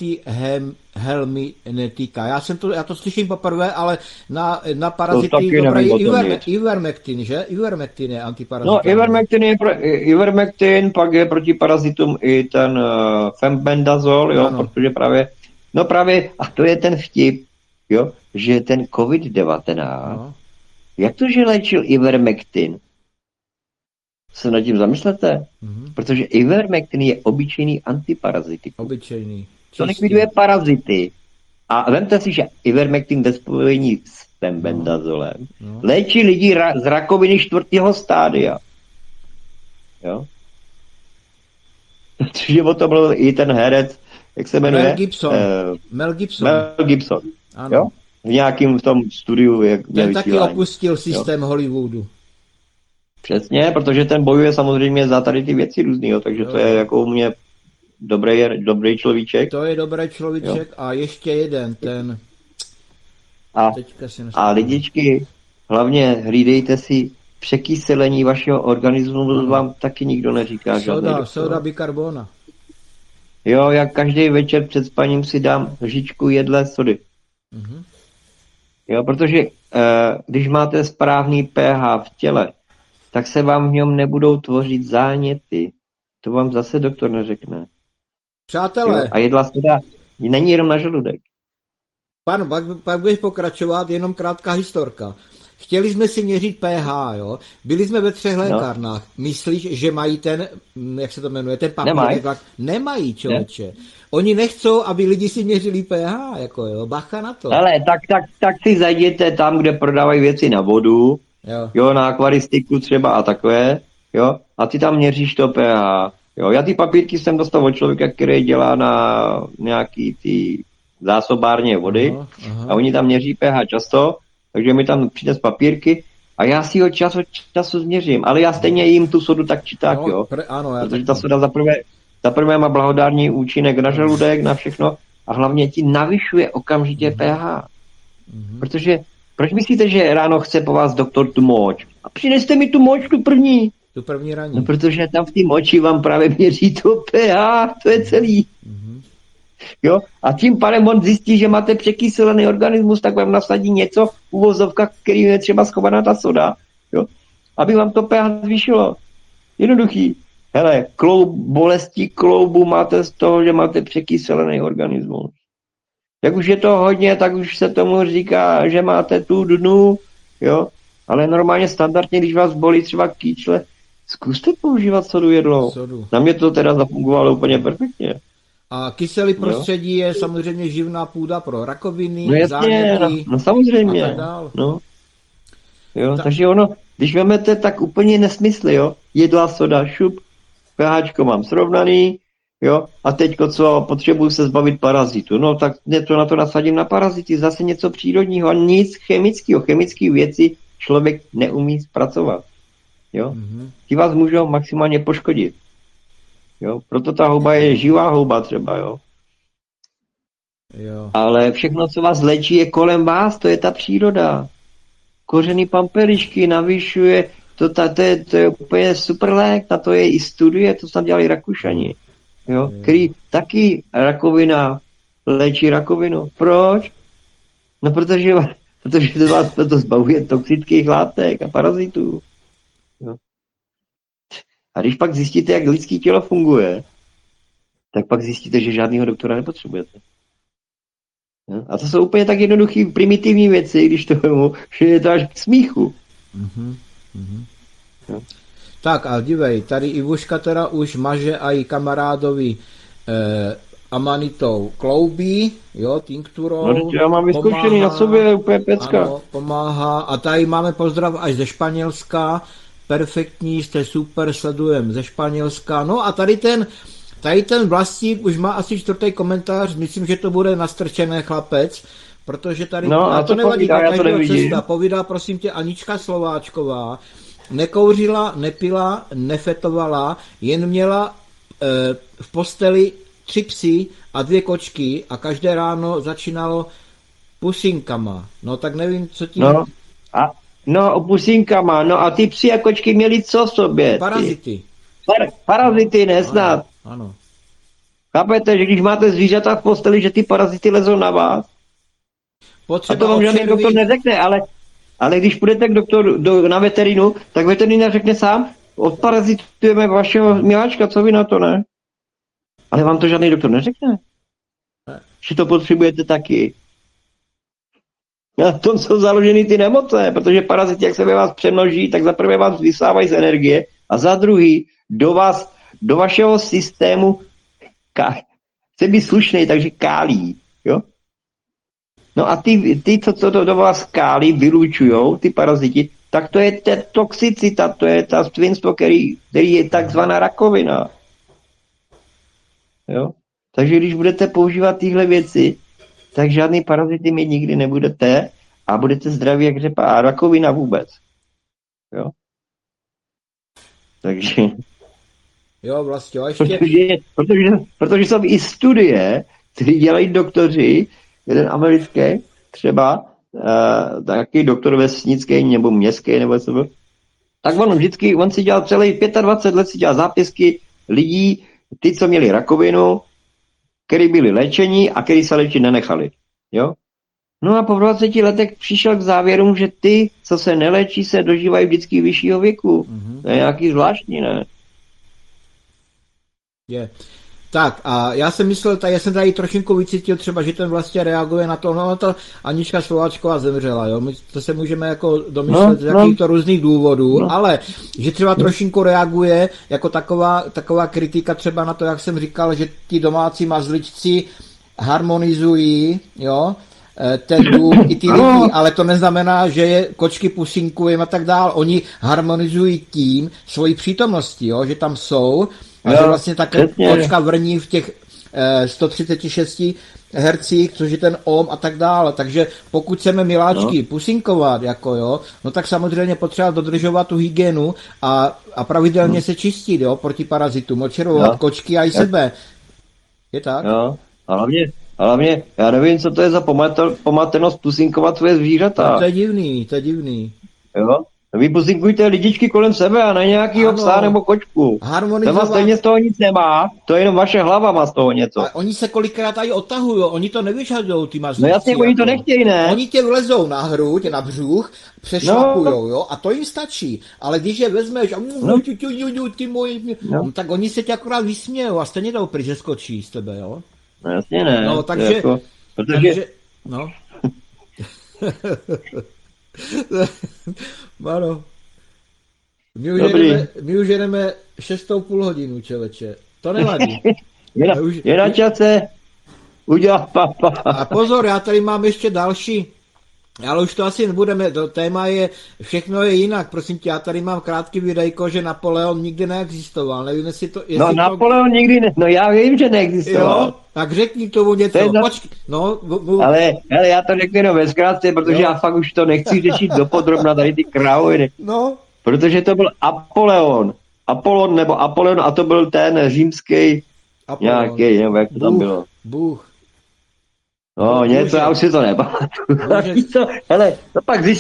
antihelminetika. Já to slyším poprvé, ale na parazity dobrý Ivermectin, že? Ivermectin je antiparazit.
No, Ivermectin, pak je proti parazitům i ten fembendazol, jo, ano. Protože právě, a to je ten vtip, jo, že ten COVID-19, jak to, že léčil Ivermectin? Se nad tím zamyslete? Protože Ivermectin je obyčejný antiparazitikum.
Obyčejný.
To likviduje parazity. A vemte si, že Ivermectin ve spojení s fembendazolem léčí lidi z rakoviny 4. stádia. Jo? Protože o tom mluvil i ten herec, jak se jmenuje?
Mel
Gibson.
Ano.
Jo? V nějakým v tom studiu.
Ten taky opustil systém Hollywoodu.
Přesně, protože ten bojuje samozřejmě za tady ty věci různý, takže to je jako u mě dobrý človíček.
To je dobrý človíček a ještě jeden, ten...
A lidičky, hlavně hlídejte si překyselení vašeho organismu, vám taky nikdo neříká.
Soda bikarbona.
Jo, jak každý večer před spaním si dám lžičku jedlé sody. Jo, protože když máte správný pH v těle, tak se vám v něm nebudou tvořit záněty. To vám zase doktor neřekne.
Přátelé.
Jo, a jedlá soda není jenom na žaludek.
Pak budeš pokračovat, jenom krátká historka. Chtěli jsme si měřit pH, jo? Byli jsme ve 3 lékárnách. Myslíš, že mají ten, jak se to jmenuje, ten papírek? Nemají, člověče. Ne. Oni nechcou, aby lidi si měřili pH, jako jo, bacha na to.
Ale tak si zajděte tam, kde prodávají věci na vodu, jo, na akvaristiku třeba a takové, jo, a ty tam měříš to pH. Jo, já ty papírky jsem dostal od člověka, který dělá na nějaký ty zásobárně vody a oni tam měří pH často, takže mi tam přines papírky a já si ho čas od času změřím, ale já stejně jim tu sodu tak či tak, jo. Protože ta soda zaprvé má blahodárný účinek na žaludek, na všechno a hlavně ti navyšuje okamžitě pH. Protože, proč myslíte, že ráno chce po vás doktor tu moč? A přineste mi tu moč, tu první raní. No, protože tam v té moči vám právě měří to pH, to je celý. Jo? A tím pádem on zjistí, že máte překyselený organismus, tak vám nasadí něco v uvozovkách, který je třeba schovaná ta soda, jo? Aby vám to pH zvýšilo. Jednoduchý. Hele, bolesti kloubu máte z toho, že máte překyselený organismus. Jak už je to hodně, tak už se tomu říká, že máte tu dnu, jo? Ale normálně standardně, když vás bolí třeba kýčle, zkuste používat sodu jedlou. Na mě to teda zafungovalo úplně perfektně.
A kyselý prostředí je samozřejmě živná půda pro rakoviny,
no jasně, no samozřejmě.
A tak dál.
No. Jo, takže ono, když vezmete, tak úplně nesmysly, jo. Jedlá soda, šup, pHčko mám srovnaný, jo, a teďko co, potřebuju se zbavit parazitu. No tak něco na to nasadím na parazity, zase něco přírodního a nic chemického. Chemické věci člověk neumí zpracovat. Jo. Ty vás můžou maximálně poškodit. Jo, proto ta houba je živá houba třeba, jo. Ale všechno, co vás léčí, je kolem vás, to je ta příroda. Kořeny pampelišky navyšuje to je úplně super lék, na to je i studie, to tam dělali Rakušani. Jo, který taky rakovina léčí rakovinu. Proč? No protože to vás to zbavuje toxických látek a parazitů. Jo. A když pak zjistíte, jak lidské tělo funguje, tak pak zjistíte, že žádného doktora nepotřebujete. Jo. A to jsou úplně tak jednoduché, primitivní věci, když to vemu, že je to až k smíchu.
Jo. Tak a dívej, tady Ivuška teda už maže aj kamarádovi amanitou kloubí, jo, tinkturou.
No, já mám vyzkoušený na sobě, úplně pecka.
Ano, pomáhá. A tady máme pozdrav až ze Španělska. Perfektní, jste super, sledujem ze Španělska. No a tady ten Vlastík už má asi 4. komentář, myslím, že to bude nastrčené, chlapec, protože tady,
no, a
to nevadí,
povídá, já to nevidím.
Cesta, povídá, prosím tě, Anička Slováčková, nekouřila, nepila, nefetovala, jen měla v posteli 3 psy a 2 kočky a každé ráno začínalo pusinkama. No tak nevím, co tím...
No, pusinkama, no a ty psy a kočky měli co v sobě?
Parazity.
Parazity, nesnad.
Ano.
Chápete, že když máte zvířata v posteli, že ty parazity lezou na vás?
Potřeba
a to vám žádný doktor neřekne, ale když půjdete k doktoru na veterinu, tak veterinář řekne sám, odparazitujeme vašeho miláčka, co vy na to, ne? Ale vám to žádný doktor neřekne. Že to potřebujete taky. Na tom jsou založeny ty nemoce, protože parazity, jak se ve vás přemnoží, tak za prvé vás vysávají z energie a za druhý do vašeho systému chce být slušnej, takže kálí. Jo? No a ty co do vás kálí, vylučujou, ty paraziti, tak to je ta toxicita, to je ta svinstvo, který je takzvaná rakovina. Jo? Takže když budete používat tyhle věci, tak žádný parazity mít nikdy nebudete a budete zdraví jak řepa a rakovina vůbec. Jo? Takže...
Jo, vlastně, a ještě...
Protože jsou i studie, které dělají doktoři, jeden americký, třeba taky doktor vesnický nebo městský nebo co byl, tak on si dělal celý 25 let si dělal zápisky lidí, ty, co měli rakovinu, který byli léčení a který se léčit nenechali. Jo? No a po 20 letech přišel k závěru, že ty, co se neléčí, se dožívají vždycky vyššího věku. To je nějaký zvláštní, ne?
Je. Tak a já jsem myslel, já jsem tady trošinku vycítil třeba, že ten vlastně reaguje na to, no to Anička Slováčková zemřela, jo, my to se můžeme jako domyslet z jakýchto různých důvodů, ale že třeba trošinku reaguje jako taková kritika třeba na to, jak jsem říkal, že ti domácí mazličci harmonizují, jo, ten dům i ty lidi, ale to neznamená, že je kočky pusinkujeme a tak dál, oni harmonizují tím svojí přítomností, jo, že tam jsou. A že vlastně také kočka vrní v těch 136 hercích, což je ten ohm a tak dále. Takže pokud chceme miláčky pusinkovat, jako jo, no tak samozřejmě potřeba dodržovat tu hygienu a pravidelně se čistit, jo, proti parazitům, očerovat kočky a i sebe. Je tak?
Jo, a hlavně, já nevím, co to je za pomatenost pusinkovat své zvířata.
No, to je divný.
Jo? Vy pusinkujte lidičky kolem sebe a ne nějakýho psa nebo kočku. Harmonizovat. Stejně z toho nic nemá, to je jenom vaše hlava má z toho něco.
A oni se kolikrát tady otahujou, oni to nevyžadujou, ty mazlíci.
No jasně, oni to nechtějí, ne?
Oni tě vlezou na hruď, na břuch, přešlapujou, jo, a to jim stačí. Ale když je vezmeš a ty moji, tak oni se tě akorát vysmějou a stejně jdou pryč, že skočí z tebe, jo.
No jasně ne.
No, takže...
Jako,
no. Mano. My už jedeme 6,5 hodinu, čeleče. To nevadí.
Je na čase udělat papa.
A pozor, já tady mám ještě další, ale už to asi nebudeme, to téma je, všechno je jinak, prosím tě, já tady mám krátký videjko, že Napoleon nikdy neexistoval, nevím, jestli to...
Napoleon nikdy no já vím, že neexistoval.
Jo, tak řekni k tomu něco, počkej, no...
Ale já to řeknu jenom ve zkrátce, protože já fakt už to nechci řešit dopodrobna tady ty krávy.
No.
Protože to byl Apollon nebo Apollon a to byl ten římský nějaký, nebo jak to tam bylo.
Bůh.
No, něco, já už si to nepamatuju. Hele, to pak zjistíš,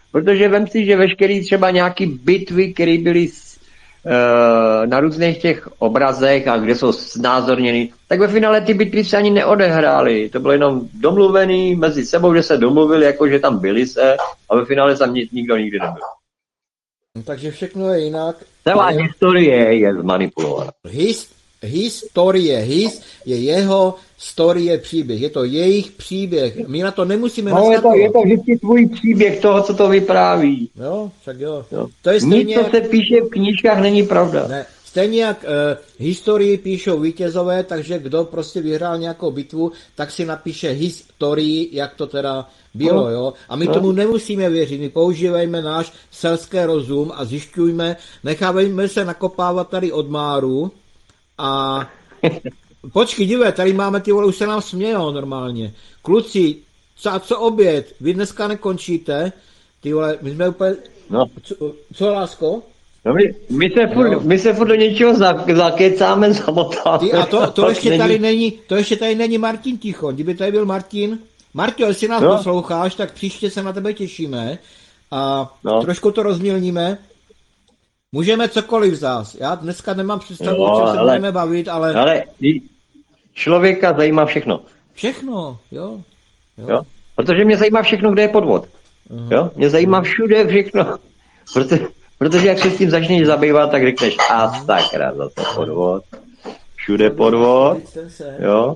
Protože vem si, že veškerý třeba nějaký bitvy, které byly na různých těch obrazech a kde jsou znázorněny, tak ve finále ty bitvy se ani neodehrály. To bylo jenom domluvený mezi sebou, že se domluvili, jako že tam byli se a ve finále tam nikdo nikdy nebyl.
Takže všechno je jinak.
Celá historie je zmanipulovaná.
Historie je jeho story, příběh. Je to jejich příběh. My na to nemusíme
je to vždycky tvůj příběh toho, co to vypráví.
Jo, tak jo.
To je stejně, nic, co se píše v knížkách, není pravda.
Ne. Stejně jak historii píšou vítězové, takže kdo prostě vyhrál nějakou bitvu, tak si napíše historii, jak to teda bylo, jo. A my tomu nemusíme věřit, my používejme náš selský rozum a zjišťujme, nechávejme se nakopávat tady od máru a počkej, dívej, tady máme ty vole, už se nám smějou normálně. Kluci, co oběd? Vy dneska nekončíte? Ty vole, my jsme úplně...
No.
Co, lásko?
No my se furt do něčeho zakecáme, zamotáme.
A to ještě tady není Martin Ticho. Kdyby tady byl Martin... Martio, jestli nás posloucháš, tak příště se na tebe těšíme a trošku to rozmělníme. Můžeme cokoliv zás. Já dneska nemám představu, o čem se budeme bavit, ale...
Ale člověka zajímá všechno.
Všechno, jo.
Protože mě zajímá všechno, kde je podvod. Jo? Mě zajímá všude všechno. Protože jak se s tím začneš zabývat, tak řekneš, a sakra, zase podvod. Všude podvod. Jo.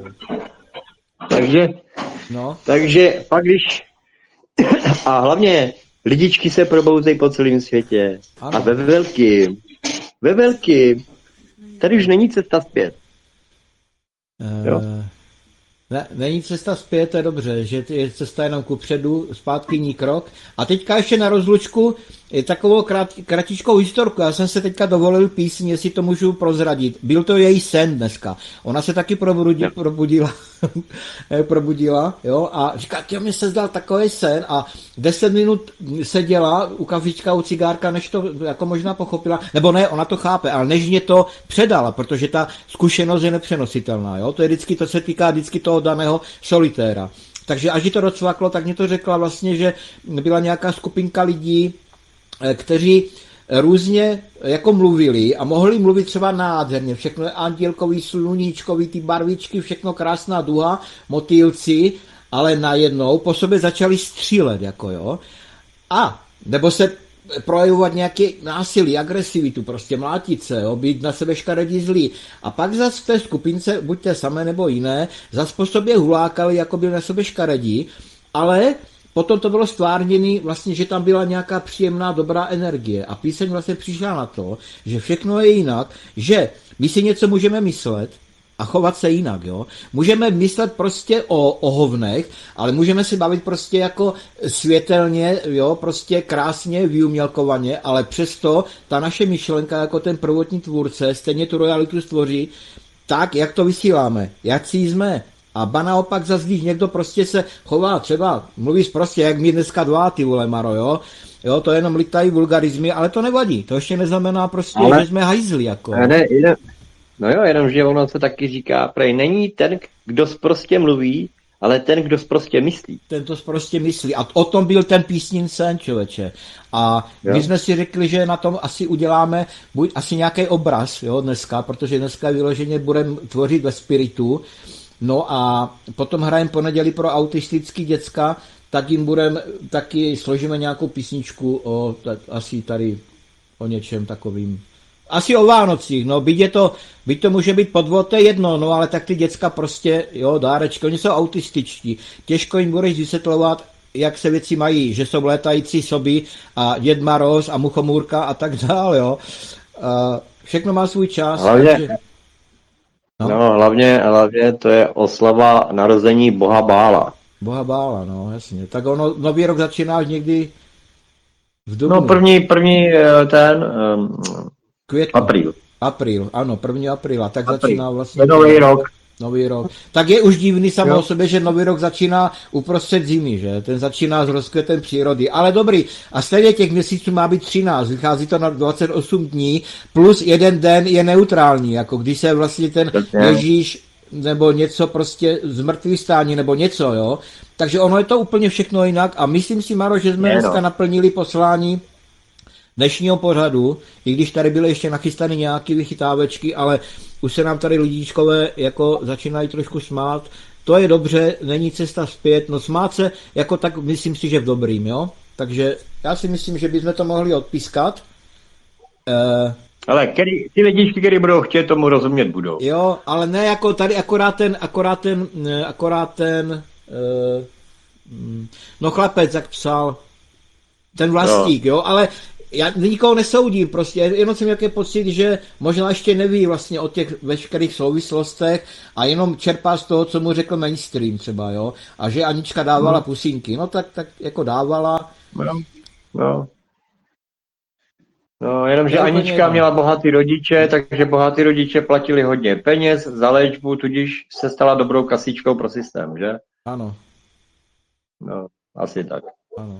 Takže pak když... A hlavně lidičky se probouzejí po celém světě. Ano. A ve velkým, tady už není cesta zpět. Jo?
Ne, není cesta zpět, to je dobře, že je cesta jenom kupředu, zpátky ní krok. A teďka ještě na rozlučku je takovou kratičkou historku. Já jsem se teďka dovolil písň, jestli to můžu prozradit. Byl to její sen dneska. Ona se taky probudila, jo, a říká, mě se zdal takový sen a 10 minut seděla u kafička, u cigárka, než to jako možná pochopila, nebo ne, ona to chápe, ale než mě to předala, protože ta zkušenost je nepřenositelná, jo, to je vždycky, to se týká vždycky toho daného solitéra. Takže až jí to docvaklo, tak mě to řekla vlastně, že byla nějaká skupinka lidí, kteří různě jako mluvili a mohli mluvit třeba nádherně, všechno je andělkový, sluníčkový, ty barvičky, všechno krásná duha, motýlci, ale najednou po sobě začali střílet, jako jo. A nebo se projevovat nějaké násilí, agresivitu, prostě mlátit se, jo, být na sebe škaredí zlý. A pak zase v té skupince, buď té samé nebo jiné, zase po sobě hulákali, jako byli na sebe škaredí, ale potom to bylo stvárněné vlastně, že tam byla nějaká příjemná, dobrá energie. A píseň vlastně přišla na to, že všechno je jinak, že my si něco můžeme myslet a chovat se jinak, jo. Můžeme myslet prostě o hovnech, ale můžeme si bavit prostě jako světelně, jo, prostě krásně, vyumělkovaně, ale přesto ta naše myšlenka jako ten prvotní tvůrce stejně tu realitu stvoří tak, jak to vysíláme, jak si jsme. A ba naopak zase, když někdo prostě se chová třeba, mluvíš prostě, jak mi dneska dva, ty vole, Maro, jo? Jo, to jenom lítají vulgarizmy, ale to nevadí, to ještě neznamená prostě, že jsme hajzli, jako.
No jo, jenomže ono se taky říká, prej není ten, kdo prostě mluví, ale ten, kdo prostě myslí.
Ten to prostě myslí. A o tom byl ten písnin sen, člověče. A my jsme si řekli, že na tom asi uděláme buď asi nějaký obraz, jo, dneska, protože dneska vyloženě budeme tvořit ve spiritu. No a potom hrajeme po neděli pro autistický děcka, tak jim taky složíme nějakou písničku asi tady o něčem takovým. Asi o Vánocích, no, byť to může být podvod, to je jedno, no, ale tak ty děcka prostě, jo, dárečky, oni jsou autističtí. Těžko jim budeš vysvětlovat, jak se věci mají, že jsou létající soby a Děd Maroz a Muchomůrka a tak dále, jo. Všechno má svůj čas.
Hlavně to je oslava narození Boha Bála.
Boha Bála, no, jasně. Tak ono, nový rok začíná někdy v dubnu.
No, první
květnu. Apríl, ano, 1. apríla, tak začíná vlastně nový rok. Tak je už divný samo o sobě, že nový rok začíná uprostřed zimy, že? Ten začíná s rozkvětem přírody. Ale dobrý, a stejně těch měsíců má být 13, vychází to na 28 dní, plus jeden den je neutrální, jako když se vlastně ten Ježíš nebo něco prostě zmrtvý stání, nebo něco, jo. Takže ono je to úplně všechno jinak a myslím si, Maro, že jsme dneska naplnili poslání dnešního pořadu, i když tady byly ještě nachystané nějaké vychytávečky, ale už se nám tady lidíčkové jako začínají trošku smát. To je dobře, není cesta zpět, no smát se jako tak myslím si, že v dobrým, jo. Takže já si myslím, že bychom to mohli odpískat.
Ale ty lidičky, které budou chtět, tomu rozumět budou.
Jo, ale ne jako tady akorát ten no chlapec, jak psal, ten vlastník, jo, ale já nikoho nesoudím, prostě jenom jsem nějaký pocit, že možná ještě neví vlastně o těch veškerých souvislostech a jenom čerpá z toho, co mu řekl mainstream třeba, jo, a že Anička dávala pusínky, no tak jako dávala.
No, jenomže Anička měla bohatý rodiče, takže bohatý rodiče platili hodně peněz za léčbu, tudíž se stala dobrou kasičkou pro systém, že?
Ano.
No, asi tak.
Ano.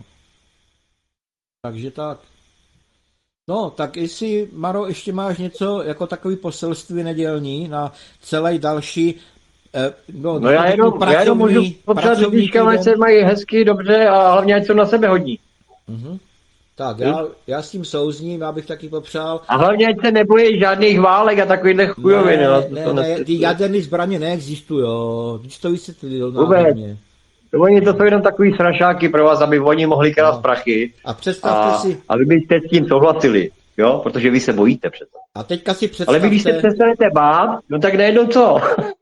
Takže tak. No, tak jestli, Maro, ještě máš něco jako takový poselství nedělní na celý další
no já jenom můžu popřát lidičkám, ať se mají hezky, dobře a hlavně ať jsou na sebe hodní.
Tak, já s tím souzním, já bych taky popřál.
A hlavně ať se nebojí žádných válek a takovýhle chujovin.
Ne, ty jaderné zbraně neexistují, když to vysvětlil
náhodně. Oni to jsou jenom takový srašáky pro vás, aby oni mohli krást prachy.
A představte si.
A vy byste s tím souhlasili, jo? Protože vy se bojíte přece.
A teďka si představte.
Ale vy když se přestanete bát, no tak najednou co?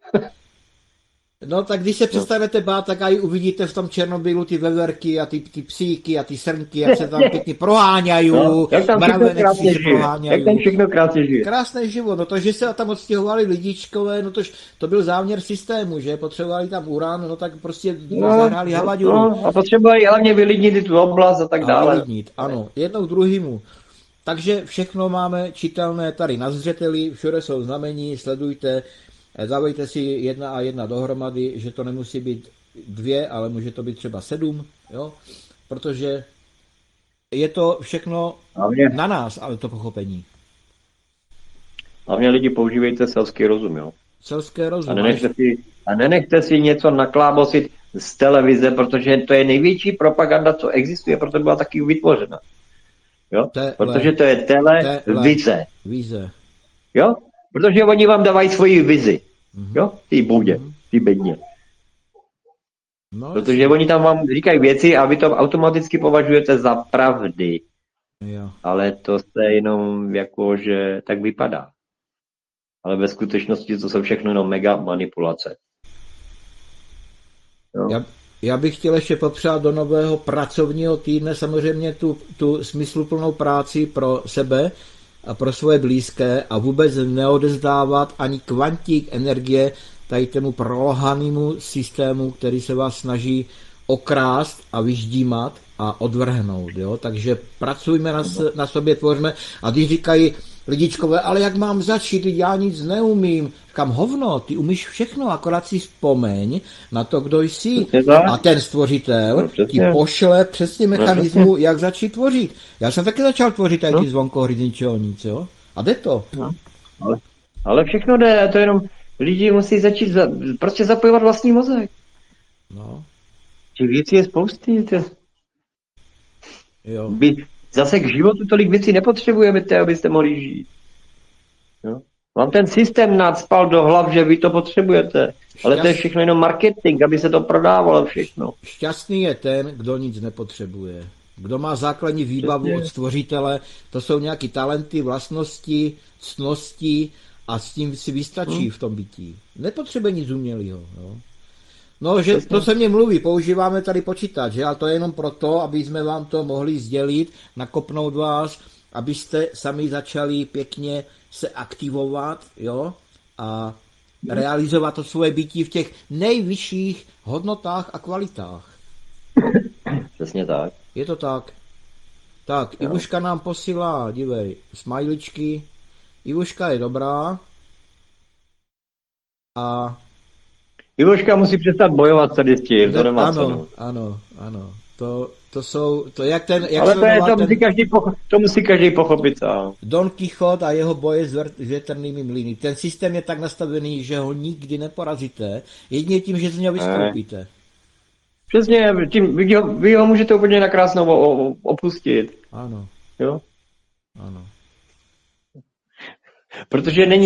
No tak když se přestanete bát, tak i uvidíte v tom Černobylu ty veverky a ty psíky a ty srnky, jak se tam pěkně proháňají.
No, jak tam všechno krásně žije.
Krásný život, no to, že se tam odstěhovali lidičkové, no to byl záměr systému, že potřebovali tam uran, no tak prostě zahráli havadu.
No, a potřebovali hlavně vylidnit tu oblast a tak dále.
Vylidnit, ano, jednou druhýmu. Takže všechno máme čitelné tady na zřeteli, všude jsou znamení, sledujte. Dávejte si 1 a 1 dohromady, že to nemusí být 2, ale může to být třeba 7, jo? Protože je to všechno na nás, ale to pochopení.
Hlavně lidi používejte selský rozum, jo?
Selské rozum.
A nenechte si něco naklábosit z televize, protože to je největší propaganda, co existuje, proto byla taky vytvořena. Jo? Protože to je televize.
Vize.
Jo? Protože oni vám dávají svoji vizi. Jo? Ty budě, ty bedně. Protože oni tam vám říkají věci a vy to automaticky považujete za pravdy.
Jo.
Ale to se jenom jako, že tak vypadá. Ale ve skutečnosti to jsou všechno jenom mega manipulace. Jo?
Já bych chtěl ještě popřát do nového pracovního týdne samozřejmě tu smysluplnou práci pro sebe a pro svoje blízké a vůbec neodezdávat ani kvantík energie tady tému prolohanému systému, který se vás snaží okrást a vyždímat a odvrhnout. Jo? Takže pracujme na sobě, tvořme. A když říkají lidičkové, ale jak mám začít, já nic neumím. Říkám, hovno, ty umíš všechno, akorát si vzpomeň na to, kdo jsi. A ten stvořitel ti pošle přesně mechanismu, jak začít tvořit. Já jsem taky začal tvořit tady ty zvonkohry z ničeho nic, jo? A jde to.
Ale všechno jde, to jenom lidi musí začít prostě zapojovat vlastní mozek.
No.
Těch věcí je spousty.
Jo.
Zase k životu tolik věcí nepotřebujeme, abyste mohli žít. Jo? Vám ten systém nadspal do hlav, že vy to potřebujete. Ale to je všechno jenom marketing, aby se to prodávalo všechno.
Šťastný je ten, kdo nic nepotřebuje. Kdo má základní výbavu od stvořitele, to jsou nějaké talenty, vlastnosti, ctnosti a s tím si vystačí v tom bytí. Nepotřebuje nic umělého. Jo? No, že to se mně mluví, používáme tady počítač, že? Ale to je jenom proto, aby jsme vám to mohli sdělit, nakopnout vás, abyste sami začali pěkně se aktivovat, jo? A realizovat to svoje bytí v těch nejvyšších hodnotách a kvalitách.
Přesně tak.
Je to tak. Tak, Ivuška nám posílá, dívej, smajličky. Ivuška je dobrá. A
Ivoška musí přestat bojovat tady s tím, to nemá cenu.
Ano. jak
Ale
se
to,
jmenoval
to musí každý pochopit sám.
Don Quixote a jeho boje s větrnými mlýny. Ten systém je tak nastavený, že ho nikdy neporazíte, jedině tím, že z něho vystoupíte.
Přesně, vy ho můžete úplně nakrásno opustit.
Ano.
Jo?
Ano.
Protože není